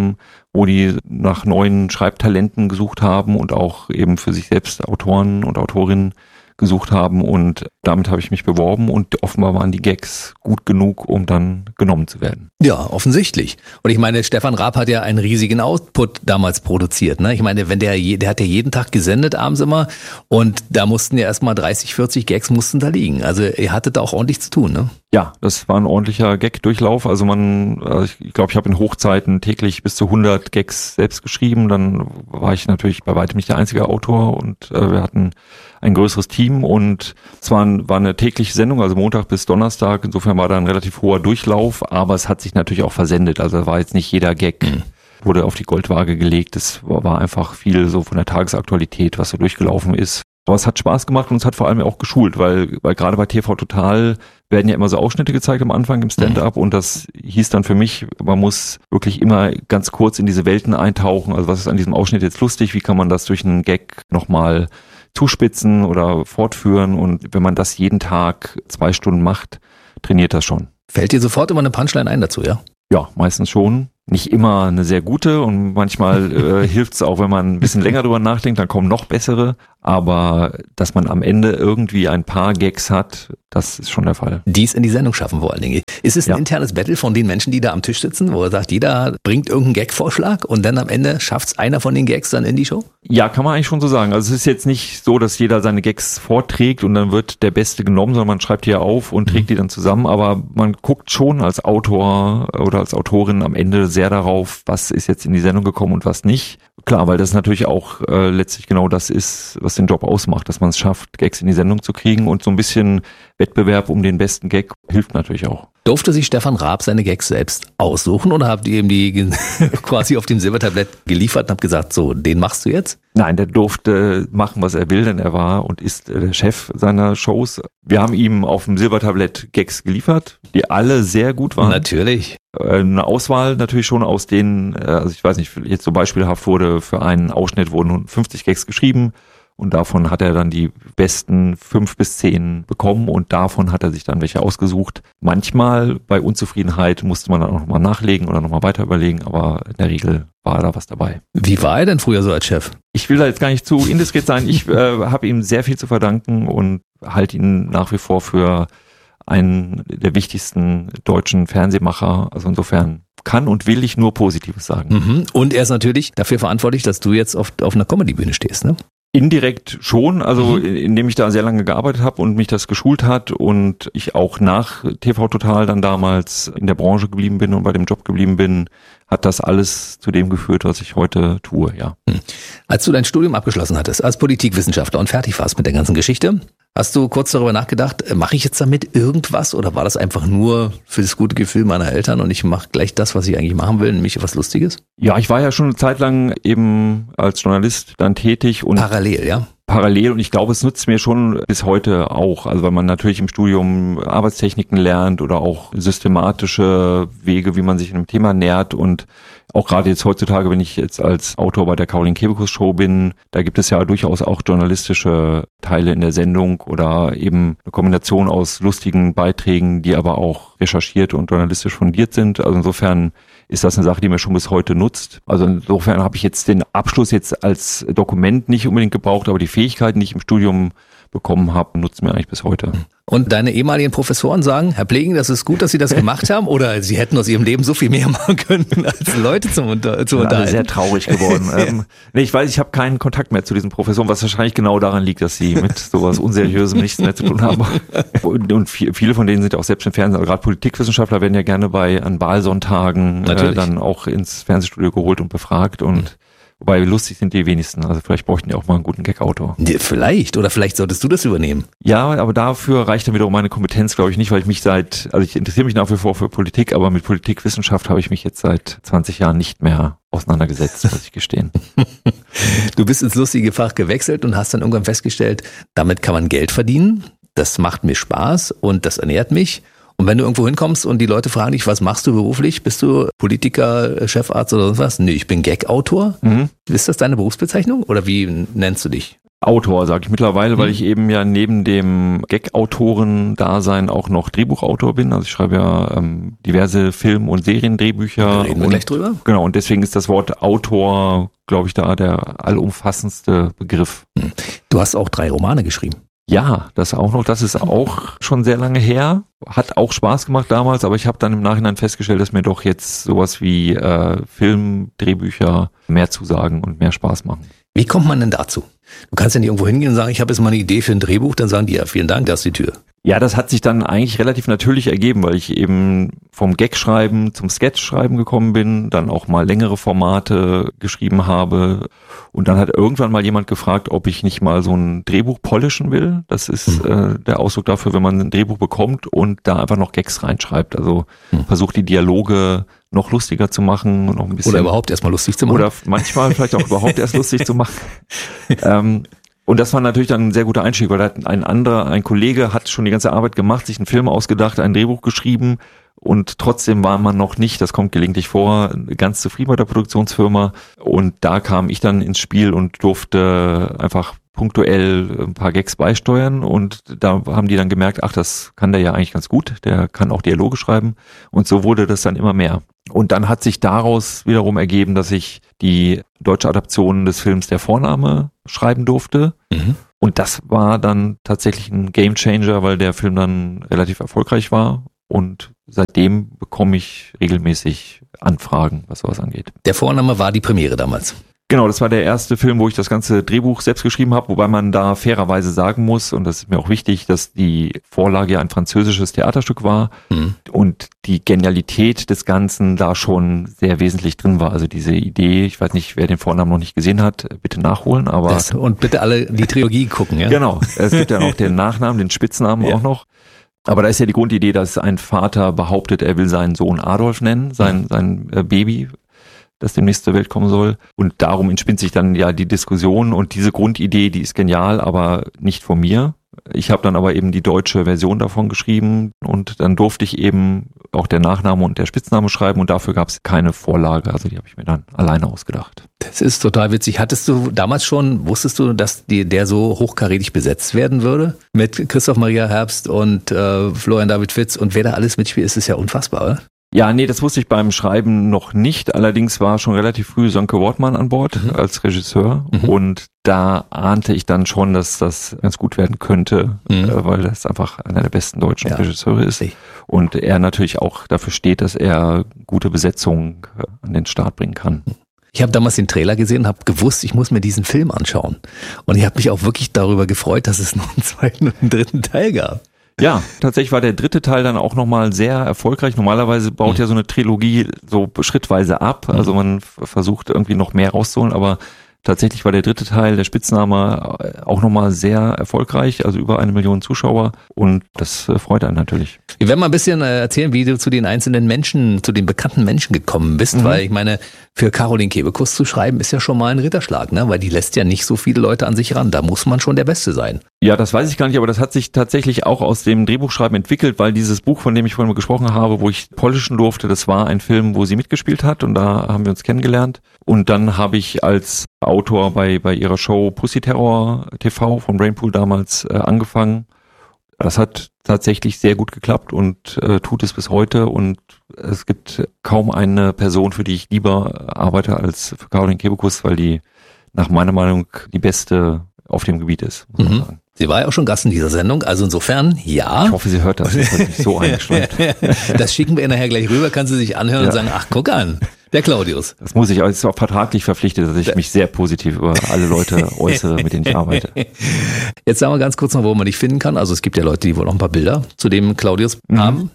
[SPEAKER 7] wo die nach neuen Schreibtalenten gesucht haben und auch eben für sich selbst Autoren und Autorinnen gesucht haben und damit habe ich mich beworben und offenbar waren die Gags gut genug, um dann genommen zu werden.
[SPEAKER 3] Ja, offensichtlich. Und ich meine, Stefan Raab hat ja einen riesigen Output damals produziert. Ne? Ich meine, wenn der hat ja jeden Tag gesendet abends immer und da mussten ja erstmal 30, 40 Gags mussten da liegen. Also ihr hattet da auch ordentlich zu tun, ne?
[SPEAKER 7] Ja, das war ein ordentlicher Gag-Durchlauf. Also ich glaube, ich habe in Hochzeiten täglich bis zu 100 Gags selbst geschrieben. Dann war ich natürlich bei weitem nicht der einzige Autor und wir hatten ein größeres Team und es war eine tägliche Sendung, also Montag bis Donnerstag. Insofern war da ein relativ hoher Durchlauf, aber es hat sich natürlich auch versendet. Also war jetzt nicht jeder Gag wurde auf die Goldwaage gelegt. Es war einfach viel so von der Tagesaktualität, was so durchgelaufen ist. Aber es hat Spaß gemacht und es hat vor allem auch geschult, weil gerade bei TV Total werden ja immer so Ausschnitte gezeigt am Anfang im Stand-up und das hieß dann für mich, man muss wirklich immer ganz kurz in diese Welten eintauchen. Also was ist an diesem Ausschnitt jetzt lustig? Wie kann man das durch einen Gag nochmal zuspitzen oder fortführen? Und wenn man das jeden Tag 2 Stunden macht, trainiert das schon.
[SPEAKER 3] Fällt dir sofort immer eine Punchline ein dazu, ja?
[SPEAKER 7] Ja, meistens schon. Nicht immer eine sehr gute und manchmal hilft es auch, wenn man ein bisschen länger drüber nachdenkt, dann kommen noch bessere. Aber dass man am Ende irgendwie ein paar Gags hat, das ist schon der Fall.
[SPEAKER 3] Die es in die Sendung schaffen vor allen Dingen. Ist es ein internes Battle von den Menschen, die da am Tisch sitzen, wo er sagt, jeder bringt irgendeinen Gag-Vorschlag und dann am Ende schafft es einer von den Gags dann in die Show?
[SPEAKER 7] Ja, kann man eigentlich schon so sagen. Also es ist jetzt nicht so, dass jeder seine Gags vorträgt und dann wird der Beste genommen, sondern man schreibt die ja auf und trägt die dann zusammen. Aber man guckt schon als Autor oder als Autorin am Ende sehr darauf, was ist jetzt in die Sendung gekommen und was nicht. Klar, weil das natürlich auch letztlich genau das ist, was den Job ausmacht, dass man es schafft, Gags in die Sendung zu kriegen und so ein bisschen Wettbewerb um den besten Gag hilft natürlich auch.
[SPEAKER 3] Durfte sich Stefan Raab seine Gags selbst aussuchen oder habt ihr ihm die quasi auf dem Silbertablett geliefert und habt gesagt, so, den machst du jetzt?
[SPEAKER 7] Nein, der durfte machen, was er will, denn er war und ist der Chef seiner Shows. Wir haben ihm auf dem Silbertablett Gags geliefert, die alle sehr gut waren.
[SPEAKER 3] Natürlich.
[SPEAKER 7] Eine Auswahl natürlich schon aus denen, also ich weiß nicht, jetzt so beispielhaft wurde für einen Ausschnitt wurden 50 Gags geschrieben. Und davon hat er dann die besten 5 bis 10 bekommen und davon hat er sich dann welche ausgesucht. Manchmal bei Unzufriedenheit musste man dann auch nochmal nachlegen oder nochmal weiter überlegen, aber in der Regel war da was dabei.
[SPEAKER 3] Wie war er denn früher so als Chef?
[SPEAKER 7] Ich will da jetzt gar nicht zu indiskret sein. Ich habe ihm sehr viel zu verdanken und halte ihn nach wie vor für einen der wichtigsten deutschen Fernsehmacher. Also insofern kann und will ich nur Positives sagen.
[SPEAKER 3] Und er ist natürlich dafür verantwortlich, dass du jetzt auf einer Comedy-Bühne stehst, ne?
[SPEAKER 7] Indirekt schon, also indem ich da sehr lange gearbeitet habe und mich das geschult hat und ich auch nach TV Total dann damals in der Branche geblieben bin und bei dem Job geblieben bin, hat das alles zu dem geführt, was ich heute tue, ja.
[SPEAKER 3] Als du dein Studium abgeschlossen hattest, als Politikwissenschaftler und fertig warst mit der ganzen Geschichte, hast du kurz darüber nachgedacht, mache ich jetzt damit irgendwas oder war das einfach nur für das gute Gefühl meiner Eltern und ich mache gleich das, was ich eigentlich machen will, nämlich was Lustiges?
[SPEAKER 7] Ja, ich war ja schon eine Zeit lang eben als Journalist dann tätig und
[SPEAKER 3] parallel, ja?
[SPEAKER 7] Parallel und ich glaube, es nutzt mir schon bis heute auch, also weil man natürlich im Studium Arbeitstechniken lernt oder auch systematische Wege, wie man sich einem Thema nähert und auch gerade jetzt heutzutage, wenn ich jetzt als Autor bei der Caroline Kebekus Show bin, da gibt es ja durchaus auch journalistische Teile in der Sendung oder eben eine Kombination aus lustigen Beiträgen, die aber auch recherchiert und journalistisch fundiert sind. Also insofern ist das eine Sache, die mir schon bis heute nutzt. Also insofern habe ich jetzt den Abschluss jetzt als Dokument nicht unbedingt gebraucht, aber die Fähigkeiten, die ich im Studium bekommen habe, nutzen mir eigentlich bis heute.
[SPEAKER 3] Und deine ehemaligen Professoren sagen, Herr Plegen, das ist gut, dass Sie das gemacht haben oder Sie hätten aus Ihrem Leben so viel mehr machen können, als Leute zu unterhalten.
[SPEAKER 7] Alle sehr traurig geworden. Nee, ich weiß, ich habe keinen Kontakt mehr zu diesen Professoren, was wahrscheinlich genau daran liegt, dass sie mit sowas Unseriösem nichts mehr zu tun haben. Und viele von denen sind auch selbst im Fernsehen, also gerade Politikwissenschaftler werden ja gerne an Wahlsonntagen dann auch ins Fernsehstudio geholt und befragt und wobei lustig sind die wenigsten. Also vielleicht bräuchten die auch mal einen guten Gag-Autor.
[SPEAKER 3] Vielleicht. Oder vielleicht solltest du das übernehmen.
[SPEAKER 7] Ja, aber dafür reicht dann wiederum meine Kompetenz, glaube ich, nicht, weil ich mich ich interessiere mich nach wie vor für Politik, aber mit Politikwissenschaft habe ich mich jetzt seit 20 Jahren nicht mehr auseinandergesetzt, muss ich gestehen.
[SPEAKER 3] Du bist ins lustige Fach gewechselt und hast dann irgendwann festgestellt, damit kann man Geld verdienen. Das macht mir Spaß und das ernährt mich. Und wenn du irgendwo hinkommst und die Leute fragen dich, was machst du beruflich? Bist du Politiker, Chefarzt oder sonst was? Nee, ich bin Gag-Autor. Ist das deine Berufsbezeichnung oder wie nennst du dich?
[SPEAKER 7] Autor, sage ich mittlerweile, weil ich eben ja neben dem Gag-Autoren-Dasein auch noch Drehbuchautor bin. Also ich schreibe ja diverse Film- und Seriendrehbücher.
[SPEAKER 3] Da reden wir gleich drüber.
[SPEAKER 7] Genau, und deswegen ist das Wort Autor, glaube ich, da der allumfassendste Begriff.
[SPEAKER 3] Du hast auch 3 Romane geschrieben.
[SPEAKER 7] Ja, das auch noch. Das ist auch schon sehr lange her. Hat auch Spaß gemacht damals, aber ich habe dann im Nachhinein festgestellt, dass mir doch jetzt sowas wie Film, Drehbücher mehr zusagen und mehr Spaß machen.
[SPEAKER 3] Wie kommt man denn dazu? Du kannst ja nicht irgendwo hingehen und sagen, ich habe jetzt mal eine Idee für ein Drehbuch, dann sagen die, ja, vielen Dank, da ist die Tür.
[SPEAKER 7] Ja, das hat sich dann eigentlich relativ natürlich ergeben, weil ich eben vom Gag-Schreiben zum Sketch-Schreiben gekommen bin, dann auch mal längere Formate geschrieben habe und dann hat irgendwann mal jemand gefragt, ob ich nicht mal so ein Drehbuch polischen will. Das ist der Ausdruck dafür, wenn man ein Drehbuch bekommt und da einfach noch Gags reinschreibt. Also versucht die Dialoge noch lustiger zu machen, noch ein bisschen.
[SPEAKER 3] Oder überhaupt erstmal lustig zu machen.
[SPEAKER 7] Oder manchmal vielleicht auch überhaupt erst lustig zu machen. Und das war natürlich dann ein sehr guter Einstieg, weil ein Kollege hat schon die ganze Arbeit gemacht, sich einen Film ausgedacht, ein Drehbuch geschrieben und trotzdem war man noch nicht, das kommt gelegentlich vor, ganz zufrieden bei der Produktionsfirma und da kam ich dann ins Spiel und durfte einfach punktuell ein paar Gags beisteuern und da haben die dann gemerkt, ach, das kann der ja eigentlich ganz gut, der kann auch Dialoge schreiben und so wurde das dann immer mehr. Und dann hat sich daraus wiederum ergeben, dass ich die deutsche Adaption des Films Der Vorname schreiben durfte. Und das war dann tatsächlich ein Gamechanger, weil der Film dann relativ erfolgreich war und seitdem bekomme ich regelmäßig Anfragen, was sowas angeht.
[SPEAKER 3] Der Vorname war die Premiere damals.
[SPEAKER 7] Genau, das war der erste Film, wo ich das ganze Drehbuch selbst geschrieben habe, wobei man da fairerweise sagen muss, und das ist mir auch wichtig, dass die Vorlage ja ein französisches Theaterstück war und die Genialität des Ganzen da schon sehr wesentlich drin war. Also diese Idee, ich weiß nicht, wer den Vornamen noch nicht gesehen hat, bitte nachholen, aber...
[SPEAKER 3] Und bitte alle die Trilogie gucken, ja?
[SPEAKER 7] Genau, es gibt ja noch den Nachnamen, den Spitznamen auch noch. Aber da ist ja die Grundidee, dass ein Vater behauptet, er will seinen Sohn Adolf nennen, sein Baby, das demnächst zur Welt kommen soll. Und darum entspinnt sich dann ja die Diskussion und diese Grundidee, die ist genial, aber nicht von mir. Ich habe dann aber eben die deutsche Version davon geschrieben und dann durfte ich eben auch der Nachname und der Spitzname schreiben und dafür gab es keine Vorlage, also die habe ich mir dann alleine ausgedacht.
[SPEAKER 3] Das ist total witzig. Hattest du damals schon, wusstest du, dass der so hochkarätig besetzt werden würde? Mit Christoph Maria Herbst und Florian David Fitz und wer da alles mitspielt, ist es ja unfassbar, oder?
[SPEAKER 7] Ja, nee, das wusste ich beim Schreiben noch nicht. Allerdings war schon relativ früh Sönke Wortmann an Bord als Regisseur und da ahnte ich dann schon, dass das ganz gut werden könnte, weil das einfach einer der besten deutschen Regisseure ist und er natürlich auch dafür steht, dass er gute Besetzungen an den Start bringen kann.
[SPEAKER 3] Ich habe damals den Trailer gesehen und habe gewusst, ich muss mir diesen Film anschauen und ich habe mich auch wirklich darüber gefreut, dass es noch einen zweiten und einen dritten Teil gab.
[SPEAKER 7] Ja, tatsächlich war der dritte Teil dann auch nochmal sehr erfolgreich. Normalerweise baut ja so eine Trilogie so schrittweise ab. Also man versucht irgendwie noch mehr rauszuholen, aber tatsächlich war der dritte Teil, der Spitzname, auch nochmal sehr erfolgreich, also über 1 Million Zuschauer und das freut einen natürlich.
[SPEAKER 3] Wir werden mal ein bisschen erzählen, wie du zu den einzelnen Menschen, zu den bekannten Menschen gekommen bist, weil ich meine, für Caroline Kebekus zu schreiben ist ja schon mal ein Ritterschlag, ne? Weil die lässt ja nicht so viele Leute an sich ran, da muss man schon der Beste sein.
[SPEAKER 7] Ja, das weiß ich gar nicht, aber das hat sich tatsächlich auch aus dem Drehbuchschreiben entwickelt, weil dieses Buch, von dem ich vorhin mal gesprochen habe, wo ich polischen durfte, das war ein Film, wo sie mitgespielt hat und da haben wir uns kennengelernt. Und dann habe ich als Autor bei ihrer Show Pussy Terror TV von Brainpool damals angefangen. Das hat tatsächlich sehr gut geklappt und tut es bis heute und es gibt kaum eine Person, für die ich lieber arbeite als für Caroline Kebekus, weil die nach meiner Meinung die beste auf dem Gebiet ist, muss man sagen.
[SPEAKER 3] Sie war ja auch schon Gast in dieser Sendung, also insofern, ja.
[SPEAKER 7] Ich hoffe, sie hört das. Das hat mich so eingeschränkt.
[SPEAKER 3] Das schicken wir ihr nachher gleich rüber, kann sie sich anhören und sagen, ach, guck an, der Claudius.
[SPEAKER 7] Das muss ich, aber es ist auch vertraglich verpflichtet, dass ich mich sehr positiv über alle Leute äußere, mit denen ich arbeite.
[SPEAKER 3] Jetzt sagen wir ganz kurz noch, wo man dich finden kann. Also es gibt ja Leute, die wohl noch ein paar Bilder zu dem Claudius haben.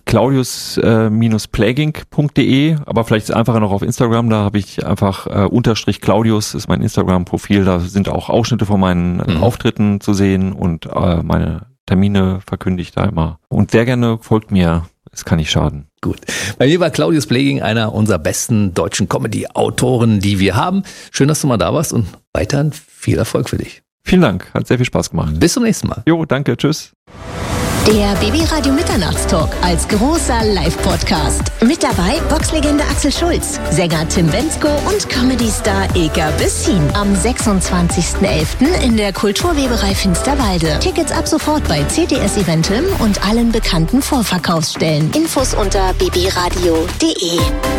[SPEAKER 3] Claudius-plagging.de, aber vielleicht ist es einfacher noch auf Instagram, da habe ich einfach _ Claudius ist mein Instagram-Profil, da sind auch Ausschnitte von meinen Auftritten zu sehen und meine Termine verkündige ich da immer. Und sehr gerne folgt mir, es kann nicht schaden. Gut. Bei mir war Claudius Plagging einer unserer besten deutschen Comedy-Autoren, die wir haben. Schön, dass du mal da warst und weiterhin viel Erfolg für dich.
[SPEAKER 7] Vielen Dank, hat sehr viel Spaß gemacht.
[SPEAKER 3] Bis zum nächsten Mal.
[SPEAKER 7] Jo, danke, tschüss.
[SPEAKER 5] Der BB-Radio Mitternachtstalk als großer Live-Podcast. Mit dabei Boxlegende Axel Schulz, Sänger Tim Bendzko und Comedy-Star Eka Bessin. Am 26.11. in der Kulturweberei Finsterwalde. Tickets ab sofort bei CTS Eventim und allen bekannten Vorverkaufsstellen. Infos unter bbradio.de.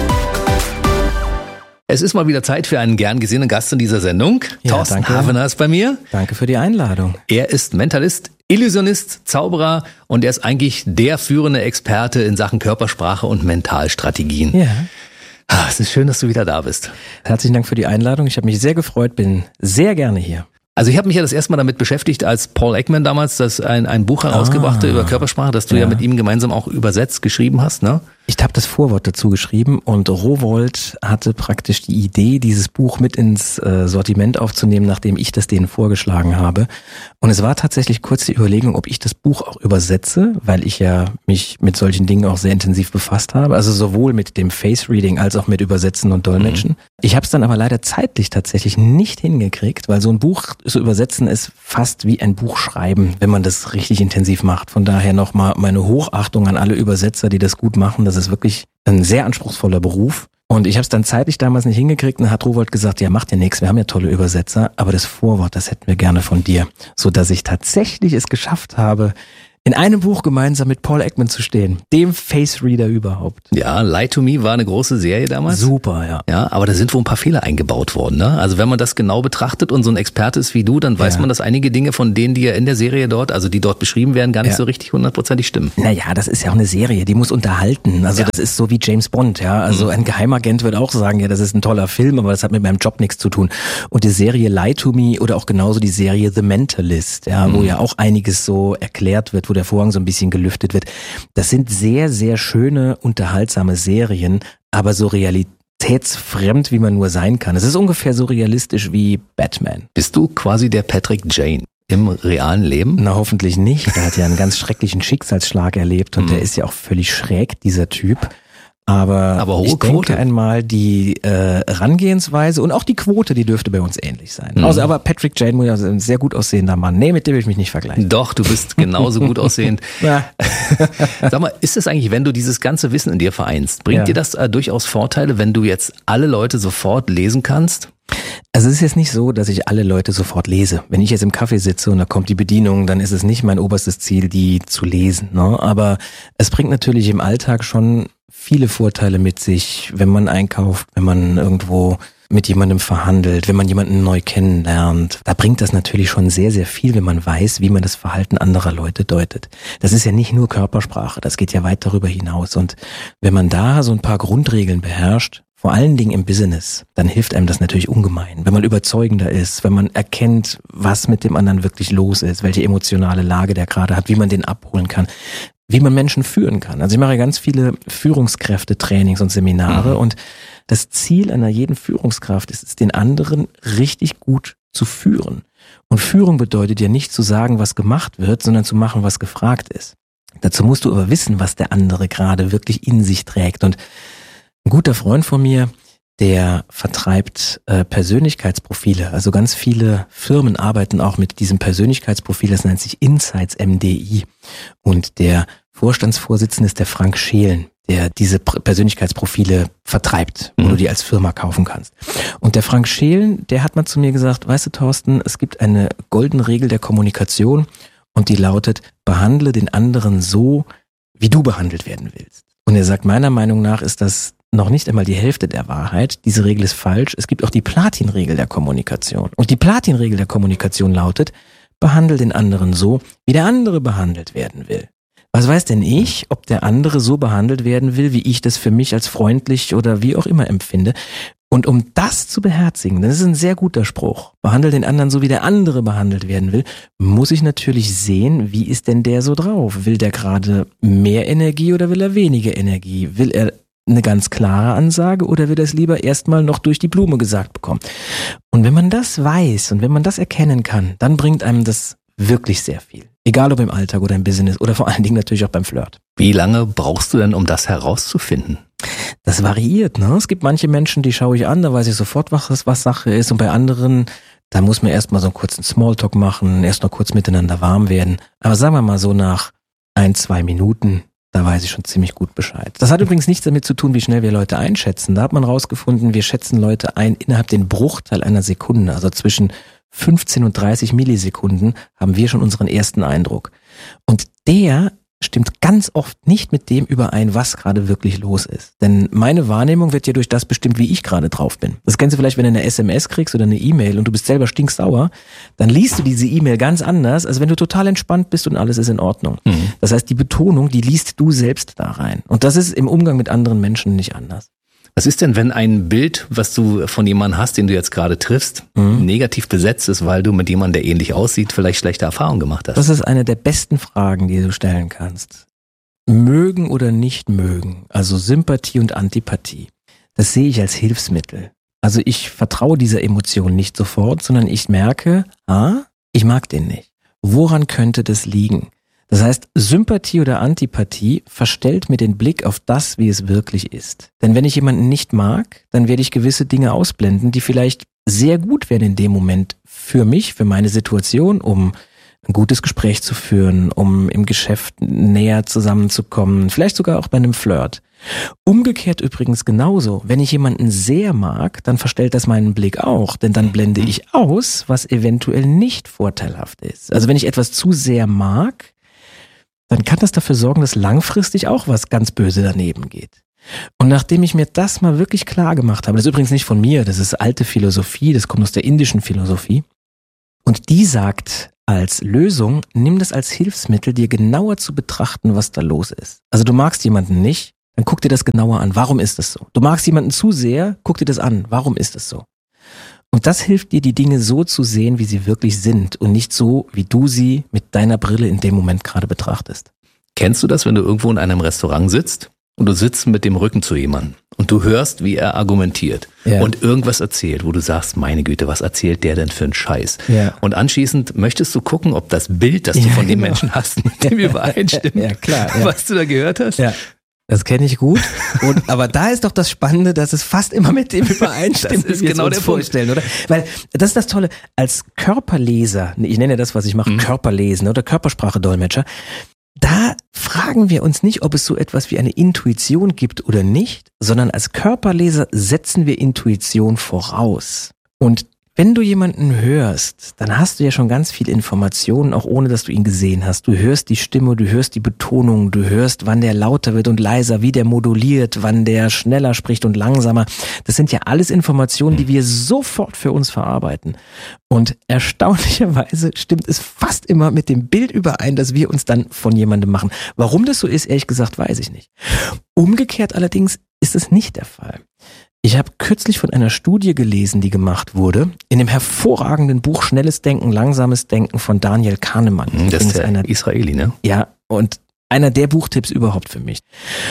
[SPEAKER 3] Es ist mal wieder Zeit für einen gern gesehenen Gast in dieser Sendung.
[SPEAKER 8] Ja,
[SPEAKER 3] Thorsten Havener ist bei mir.
[SPEAKER 8] Danke für die Einladung.
[SPEAKER 3] Er ist Mentalist, Illusionist, Zauberer und er ist eigentlich der führende Experte in Sachen Körpersprache und Mentalstrategien.
[SPEAKER 8] Ja.
[SPEAKER 3] Es ist schön, dass du wieder da bist.
[SPEAKER 8] Herzlichen Dank für die Einladung. Ich habe mich sehr gefreut, bin sehr gerne hier.
[SPEAKER 3] Also ich habe mich ja das erste Mal damit beschäftigt, als Paul Ekman damals ein Buch herausgebracht über Körpersprache, das du ja mit ihm gemeinsam auch übersetzt, geschrieben hast, ne?
[SPEAKER 8] Ich habe das Vorwort dazu geschrieben und Rowohlt hatte praktisch die Idee, dieses Buch mit ins Sortiment aufzunehmen, nachdem ich das denen vorgeschlagen habe. Und es war tatsächlich kurz die Überlegung, ob ich das Buch auch übersetze, weil ich ja mich mit solchen Dingen auch sehr intensiv befasst habe. Also sowohl mit dem Face-Reading als auch mit Übersetzen und Dolmetschen. Ich habe es dann aber leider zeitlich tatsächlich nicht hingekriegt, weil so ein Buch zu übersetzen ist fast wie ein Buch schreiben, wenn man das richtig intensiv macht. Von daher nochmal meine Hochachtung an alle Übersetzer, die das gut machen. Das ist wirklich ein sehr anspruchsvoller Beruf. Und ich habe es dann zeitlich damals nicht hingekriegt und dann hat Rowohlt gesagt, ja, macht ja nichts, wir haben ja tolle Übersetzer, aber das Vorwort, das hätten wir gerne von dir. Sodass ich tatsächlich es geschafft habe, in einem Buch gemeinsam mit Paul Ekman zu stehen, dem Face-Reader überhaupt.
[SPEAKER 3] Ja, Lie to Me war eine große Serie damals.
[SPEAKER 8] Super, ja.
[SPEAKER 3] Ja, aber da sind wohl ein paar Fehler eingebaut worden, ne? Also wenn man das genau betrachtet und so ein Experte ist wie du, dann weiß man, dass einige Dinge von denen, die ja in der Serie dort, also die dort beschrieben werden, gar nicht so richtig 100%ig stimmen.
[SPEAKER 8] Naja, das ist ja auch eine Serie, die muss unterhalten. Also das ist so wie James Bond, ja. Also ein Geheimagent wird auch sagen, ja, das ist ein toller Film, aber das hat mit meinem Job nichts zu tun. Und die Serie Lie to Me oder auch genauso die Serie The Mentalist, ja, wo ja auch einiges so erklärt wird, wo der Vorhang so ein bisschen gelüftet wird. Das sind sehr, sehr schöne, unterhaltsame Serien, aber so realitätsfremd, wie man nur sein kann. Es ist ungefähr so realistisch wie Batman.
[SPEAKER 3] Bist du quasi der Patrick Jane im realen Leben?
[SPEAKER 8] Na, hoffentlich nicht. Der hat ja einen ganz schrecklichen Schicksalsschlag erlebt und der ist ja auch völlig schräg, dieser Typ. Aber
[SPEAKER 3] hohe
[SPEAKER 8] ich
[SPEAKER 3] Quote.
[SPEAKER 8] denke einmal, die Herangehensweise und auch die Quote, die dürfte bei uns ähnlich sein. Also, aber Patrick Jane muss ja ein sehr gut aussehender Mann. Nee, mit dem will ich mich nicht vergleichen.
[SPEAKER 3] Doch, du bist genauso gut aussehend.
[SPEAKER 8] Ja.
[SPEAKER 3] Sag mal, ist es eigentlich, wenn du dieses ganze Wissen in dir vereinst, bringt dir das durchaus Vorteile, wenn du jetzt alle Leute sofort lesen kannst?
[SPEAKER 8] Also es ist jetzt nicht so, dass ich alle Leute sofort lese. Wenn ich jetzt im Café sitze und da kommt die Bedienung, dann ist es nicht mein oberstes Ziel, die zu lesen, ne? Aber es bringt natürlich im Alltag schon viele Vorteile mit sich, wenn man einkauft, wenn man irgendwo mit jemandem verhandelt, wenn man jemanden neu kennenlernt. Da bringt das natürlich schon sehr, sehr viel, wenn man weiß, wie man das Verhalten anderer Leute deutet. Das ist ja nicht nur Körpersprache, das geht ja weit darüber hinaus. Und wenn man da so ein paar Grundregeln beherrscht, vor allen Dingen im Business, dann hilft einem das natürlich ungemein. Wenn man überzeugender ist, wenn man erkennt, was mit dem anderen wirklich los ist, welche emotionale Lage der gerade hat, wie man den abholen kann, wie man Menschen führen kann. Also ich mache ganz viele Führungskräfte-Trainings und Seminare und das Ziel einer jeden Führungskraft ist es, den anderen richtig gut zu führen. Und Führung bedeutet ja nicht zu sagen, was gemacht wird, sondern zu machen, was gefragt ist. Dazu musst du aber wissen, was der andere gerade wirklich in sich trägt. Und ein guter Freund von mir, der vertreibt Persönlichkeitsprofile. Also ganz viele Firmen arbeiten auch mit diesem Persönlichkeitsprofil, das nennt sich Insights MDI. Und der Vorstandsvorsitzende ist der Frank Schelen, der diese Persönlichkeitsprofile vertreibt, wo du die als Firma kaufen kannst. Und der Frank Schelen, der hat mal zu mir gesagt, weißt du Thorsten, es gibt eine goldene Regel der Kommunikation und die lautet, behandle den anderen so, wie du behandelt werden willst. Und er sagt, meiner Meinung nach ist das noch nicht einmal die Hälfte der Wahrheit. Diese Regel ist falsch. Es gibt auch die Platin-Regel der Kommunikation. Und die Platin-Regel der Kommunikation lautet, behandle den anderen so, wie der andere behandelt werden will. Was weiß denn ich, ob der andere so behandelt werden will, wie ich das für mich als freundlich oder wie auch immer empfinde? Und um das zu beherzigen, das ist ein sehr guter Spruch, behandle den anderen so, wie der andere behandelt werden will, muss ich natürlich sehen, wie ist denn der so drauf? Will der gerade mehr Energie oder will er weniger Energie? Will er eine ganz klare Ansage oder will er es lieber erstmal noch durch die Blume gesagt bekommen? Und wenn man das weiß und wenn man das erkennen kann, dann bringt einem das wirklich sehr viel. Egal ob im Alltag oder im Business oder vor allen Dingen natürlich auch beim Flirt.
[SPEAKER 3] Wie lange brauchst du denn, um das herauszufinden?
[SPEAKER 8] Das variiert, ne? Es gibt manche Menschen, die schaue ich an, da weiß ich sofort, was Sache ist. Und bei anderen, da muss man erstmal so einen kurzen Smalltalk machen, erst noch kurz miteinander warm werden. Aber sagen wir mal so nach 1-2 Minuten, da weiß ich schon ziemlich gut Bescheid. Das hat übrigens nichts damit zu tun, wie schnell wir Leute einschätzen. Da hat man rausgefunden, wir schätzen Leute ein innerhalb den Bruchteil einer Sekunde. Also zwischen 15 und 30 Millisekunden haben wir schon unseren ersten Eindruck. Und der stimmt ganz oft nicht mit dem überein, was gerade wirklich los ist. Denn meine Wahrnehmung wird ja durch das bestimmt, wie ich gerade drauf bin. Das kennst du vielleicht, wenn du eine SMS kriegst oder eine E-Mail und du bist selber stinksauer, dann liest du diese E-Mail ganz anders, als wenn du total entspannt bist und alles ist in Ordnung. Das heißt, die Betonung, die liest du selbst da rein. Und das ist im Umgang mit anderen Menschen nicht anders.
[SPEAKER 3] Was ist denn, wenn ein Bild, was du von jemandem hast, den du jetzt gerade triffst, negativ besetzt ist, weil du mit jemandem, der ähnlich aussieht, vielleicht schlechte Erfahrungen gemacht hast?
[SPEAKER 8] Das ist eine der besten Fragen, die du stellen kannst. mögen oder nicht mögen, also Sympathie und Antipathie, das sehe ich als Hilfsmittel. Also ich vertraue dieser Emotion nicht sofort, sondern ich merke, ich mag den nicht. Woran könnte das liegen? Das heißt, Sympathie oder Antipathie verstellt mir den Blick auf das, wie es wirklich ist. Denn wenn ich jemanden nicht mag, dann werde ich gewisse Dinge ausblenden, die vielleicht sehr gut wären in dem Moment für mich, für meine Situation, um ein gutes Gespräch zu führen, um im Geschäft näher zusammenzukommen, vielleicht sogar auch bei einem Flirt. Umgekehrt übrigens genauso. Wenn ich jemanden sehr mag, dann verstellt das meinen Blick auch, denn dann blende ich aus, was eventuell nicht vorteilhaft ist. Also wenn ich etwas zu sehr mag, dann kann das dafür sorgen, dass langfristig auch was ganz böse daneben geht. Und nachdem ich mir das mal wirklich klar gemacht habe, das ist übrigens nicht von mir, das ist alte Philosophie, das kommt aus der indischen Philosophie, und die sagt als Lösung, nimm das als Hilfsmittel, dir genauer zu betrachten, was da los ist. Also du magst jemanden nicht, dann guck dir das genauer an. Warum ist das so? Du magst jemanden zu sehr, guck dir das an. Warum ist das so? Und das hilft dir, die Dinge so zu sehen, wie sie wirklich sind und nicht so, wie du sie mit deiner Brille in dem Moment gerade betrachtest.
[SPEAKER 3] Kennst du das, wenn du irgendwo in einem Restaurant sitzt und du sitzt mit dem Rücken zu jemandem und du hörst, wie er argumentiert und irgendwas erzählt, wo du sagst, meine Güte, was erzählt der denn für einen Scheiß? Ja. Und anschließend möchtest du gucken, ob das Bild, das du von dem Menschen hast, mit dem übereinstimmt,
[SPEAKER 8] klar,
[SPEAKER 3] was du da gehört hast?
[SPEAKER 8] Ja. Das kenne ich gut. Aber da ist doch das Spannende, dass es fast immer mit dem übereinstimmt,
[SPEAKER 3] das ist genau der
[SPEAKER 8] vorstellen, oder? Weil das ist das Tolle, als Körperleser, ich nenne das, was ich mache, Körperlesen oder Körpersprache-Dolmetscher, da fragen wir uns nicht, ob es so etwas wie eine Intuition gibt oder nicht, sondern als Körperleser setzen wir Intuition voraus. Und wenn du jemanden hörst, dann hast du ja schon ganz viel Informationen, auch ohne, dass du ihn gesehen hast. Du hörst die Stimme, du hörst die Betonung, du hörst, wann der lauter wird und leiser, wie der moduliert, wann der schneller spricht und langsamer. Das sind ja alles Informationen, die wir sofort für uns verarbeiten. Und erstaunlicherweise stimmt es fast immer mit dem Bild überein, das wir uns dann von jemandem machen. Warum das so ist, ehrlich gesagt, weiß ich nicht. Umgekehrt allerdings ist es nicht der Fall. Ich habe kürzlich von einer Studie gelesen, die gemacht wurde, in dem hervorragenden Buch Schnelles Denken, Langsames Denken von Daniel Kahnemann.
[SPEAKER 3] Das ist einer Israeli, ne?
[SPEAKER 8] Ja, und einer der Buchtipps überhaupt für mich.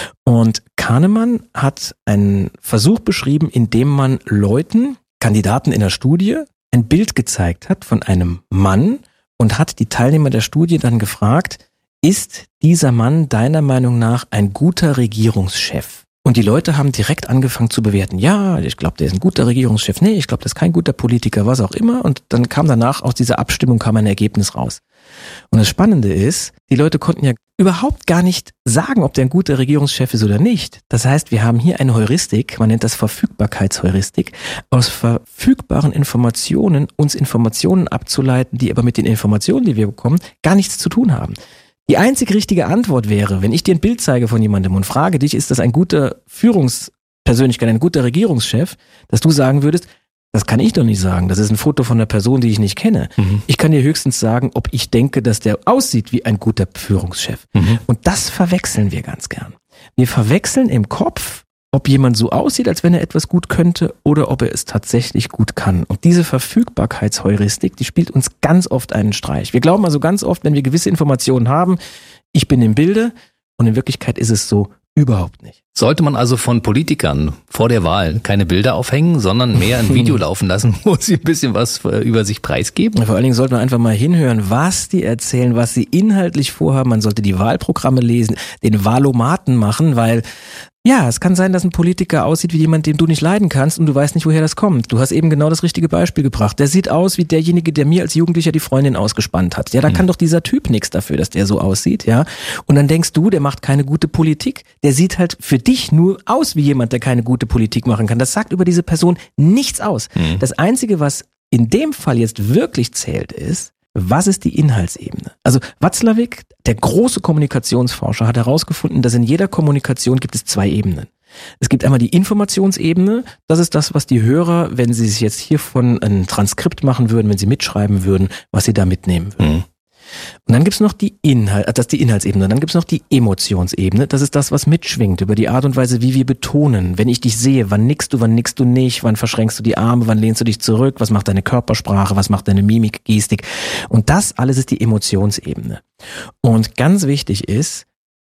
[SPEAKER 8] Und Kahnemann hat einen Versuch beschrieben, in dem man Leuten, Kandidaten in der Studie, ein Bild gezeigt hat von einem Mann und hat die Teilnehmer der Studie dann gefragt, ist dieser Mann deiner Meinung nach ein guter Regierungschef? Und die Leute haben direkt angefangen zu bewerten. Ja, ich glaube, der ist ein guter Regierungschef. Nee, ich glaube, das ist kein guter Politiker, was auch immer. Und dann kam danach aus dieser Abstimmung kam ein Ergebnis raus. Und das Spannende ist, die Leute konnten ja überhaupt gar nicht sagen, ob der ein guter Regierungschef ist oder nicht. Das heißt, wir haben hier eine Heuristik, man nennt das Verfügbarkeitsheuristik, aus verfügbaren Informationen uns Informationen abzuleiten, die aber mit den Informationen, die wir bekommen, gar nichts zu tun haben. Die einzig richtige Antwort wäre, wenn ich dir ein Bild zeige von jemandem und frage dich, ist das ein guter Führungspersönlichkeit, ein guter Regierungschef, dass du sagen würdest, das kann ich doch nicht sagen, das ist ein Foto von einer Person, die ich nicht kenne. Ich kann dir höchstens sagen, ob ich denke, dass der aussieht wie ein guter Führungschef. Und das verwechseln wir ganz gern. Wir verwechseln im Kopf, ob jemand so aussieht, als wenn er etwas gut könnte oder ob er es tatsächlich gut kann. Und diese Verfügbarkeitsheuristik, die spielt uns ganz oft einen Streich. Wir glauben also ganz oft, wenn wir gewisse Informationen haben, ich bin im Bilde, und in Wirklichkeit ist es so überhaupt nicht.
[SPEAKER 3] Sollte man also von Politikern vor der Wahl keine Bilder aufhängen, sondern mehr ein Video laufen lassen, wo sie ein bisschen was über sich preisgeben?
[SPEAKER 8] Vor allen Dingen sollte man einfach mal hinhören, was die erzählen, was sie inhaltlich vorhaben. Man sollte die Wahlprogramme lesen, den Wahlomaten machen, weil ja, es kann sein, dass ein Politiker aussieht wie jemand, den du nicht leiden kannst und du weißt nicht, woher das kommt. Du hast eben genau das richtige Beispiel gebracht. Der sieht aus wie derjenige, der mir als Jugendlicher die Freundin ausgespannt hat. Ja, da kann doch dieser Typ nichts dafür, dass der so aussieht, ja. Und dann denkst du, der macht keine gute Politik. Der sieht halt für dich nur aus wie jemand, der keine gute Politik machen kann. Das sagt über diese Person nichts aus. Das Einzige, was in dem Fall jetzt wirklich zählt, ist, was ist die Inhaltsebene? Also Watzlawick, der große Kommunikationsforscher, hat herausgefunden, dass in jeder Kommunikation gibt es zwei Ebenen. Es gibt einmal die Informationsebene, das ist das, was die Hörer, wenn sie sich jetzt hiervon ein Transkript machen würden, wenn sie mitschreiben würden, was sie da mitnehmen würden. Und dann gibt's noch die Inhaltsebene. Und dann gibt's noch die Emotionsebene. Das ist das, was mitschwingt über die Art und Weise, wie wir betonen. Wenn ich dich sehe, wann nickst du nicht, wann verschränkst du die Arme, wann lehnst du dich zurück, was macht deine Körpersprache, was macht deine Mimik, Gestik. Und das alles ist die Emotionsebene. Und ganz wichtig ist,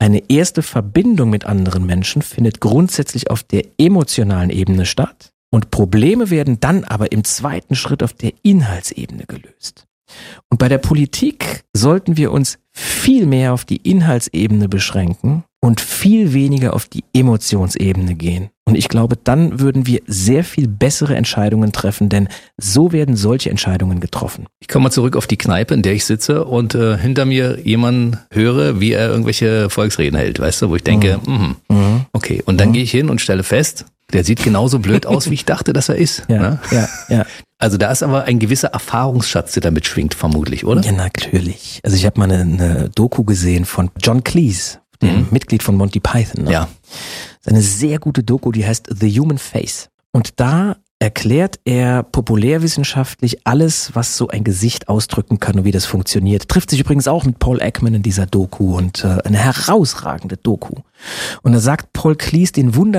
[SPEAKER 8] Eine erste Verbindung mit anderen Menschen findet grundsätzlich auf der emotionalen Ebene statt und Probleme werden dann aber im zweiten Schritt auf der Inhaltsebene gelöst. Und bei der Politik sollten wir uns viel mehr auf die Inhaltsebene beschränken und viel weniger auf die Emotionsebene gehen. Und ich glaube, dann würden wir sehr viel bessere Entscheidungen treffen, denn so werden solche Entscheidungen getroffen.
[SPEAKER 3] Ich komme mal zurück auf die Kneipe, in der ich sitze und hinter mir jemanden höre, wie er irgendwelche Volksreden hält, weißt du, wo ich denke, okay. Und dann gehe ich hin und stelle fest, der sieht genauso blöd aus, wie ich dachte, dass er ist.
[SPEAKER 8] Ja,
[SPEAKER 3] ne?
[SPEAKER 8] ja.
[SPEAKER 3] Also da ist aber ein gewisser Erfahrungsschatz, der damit schwingt, vermutlich, oder?
[SPEAKER 8] Ja, natürlich. Also ich habe mal eine Doku gesehen von John Cleese, dem Mitglied von Monty Python. Ne?
[SPEAKER 3] Ja.
[SPEAKER 8] Das ist eine sehr gute Doku, die heißt The Human Face. Und da erklärt er populärwissenschaftlich alles, was so ein Gesicht ausdrücken kann und wie das funktioniert. Trifft sich übrigens auch mit Paul Ekman in dieser Doku und eine herausragende Doku. Und da sagt Paul Cleese den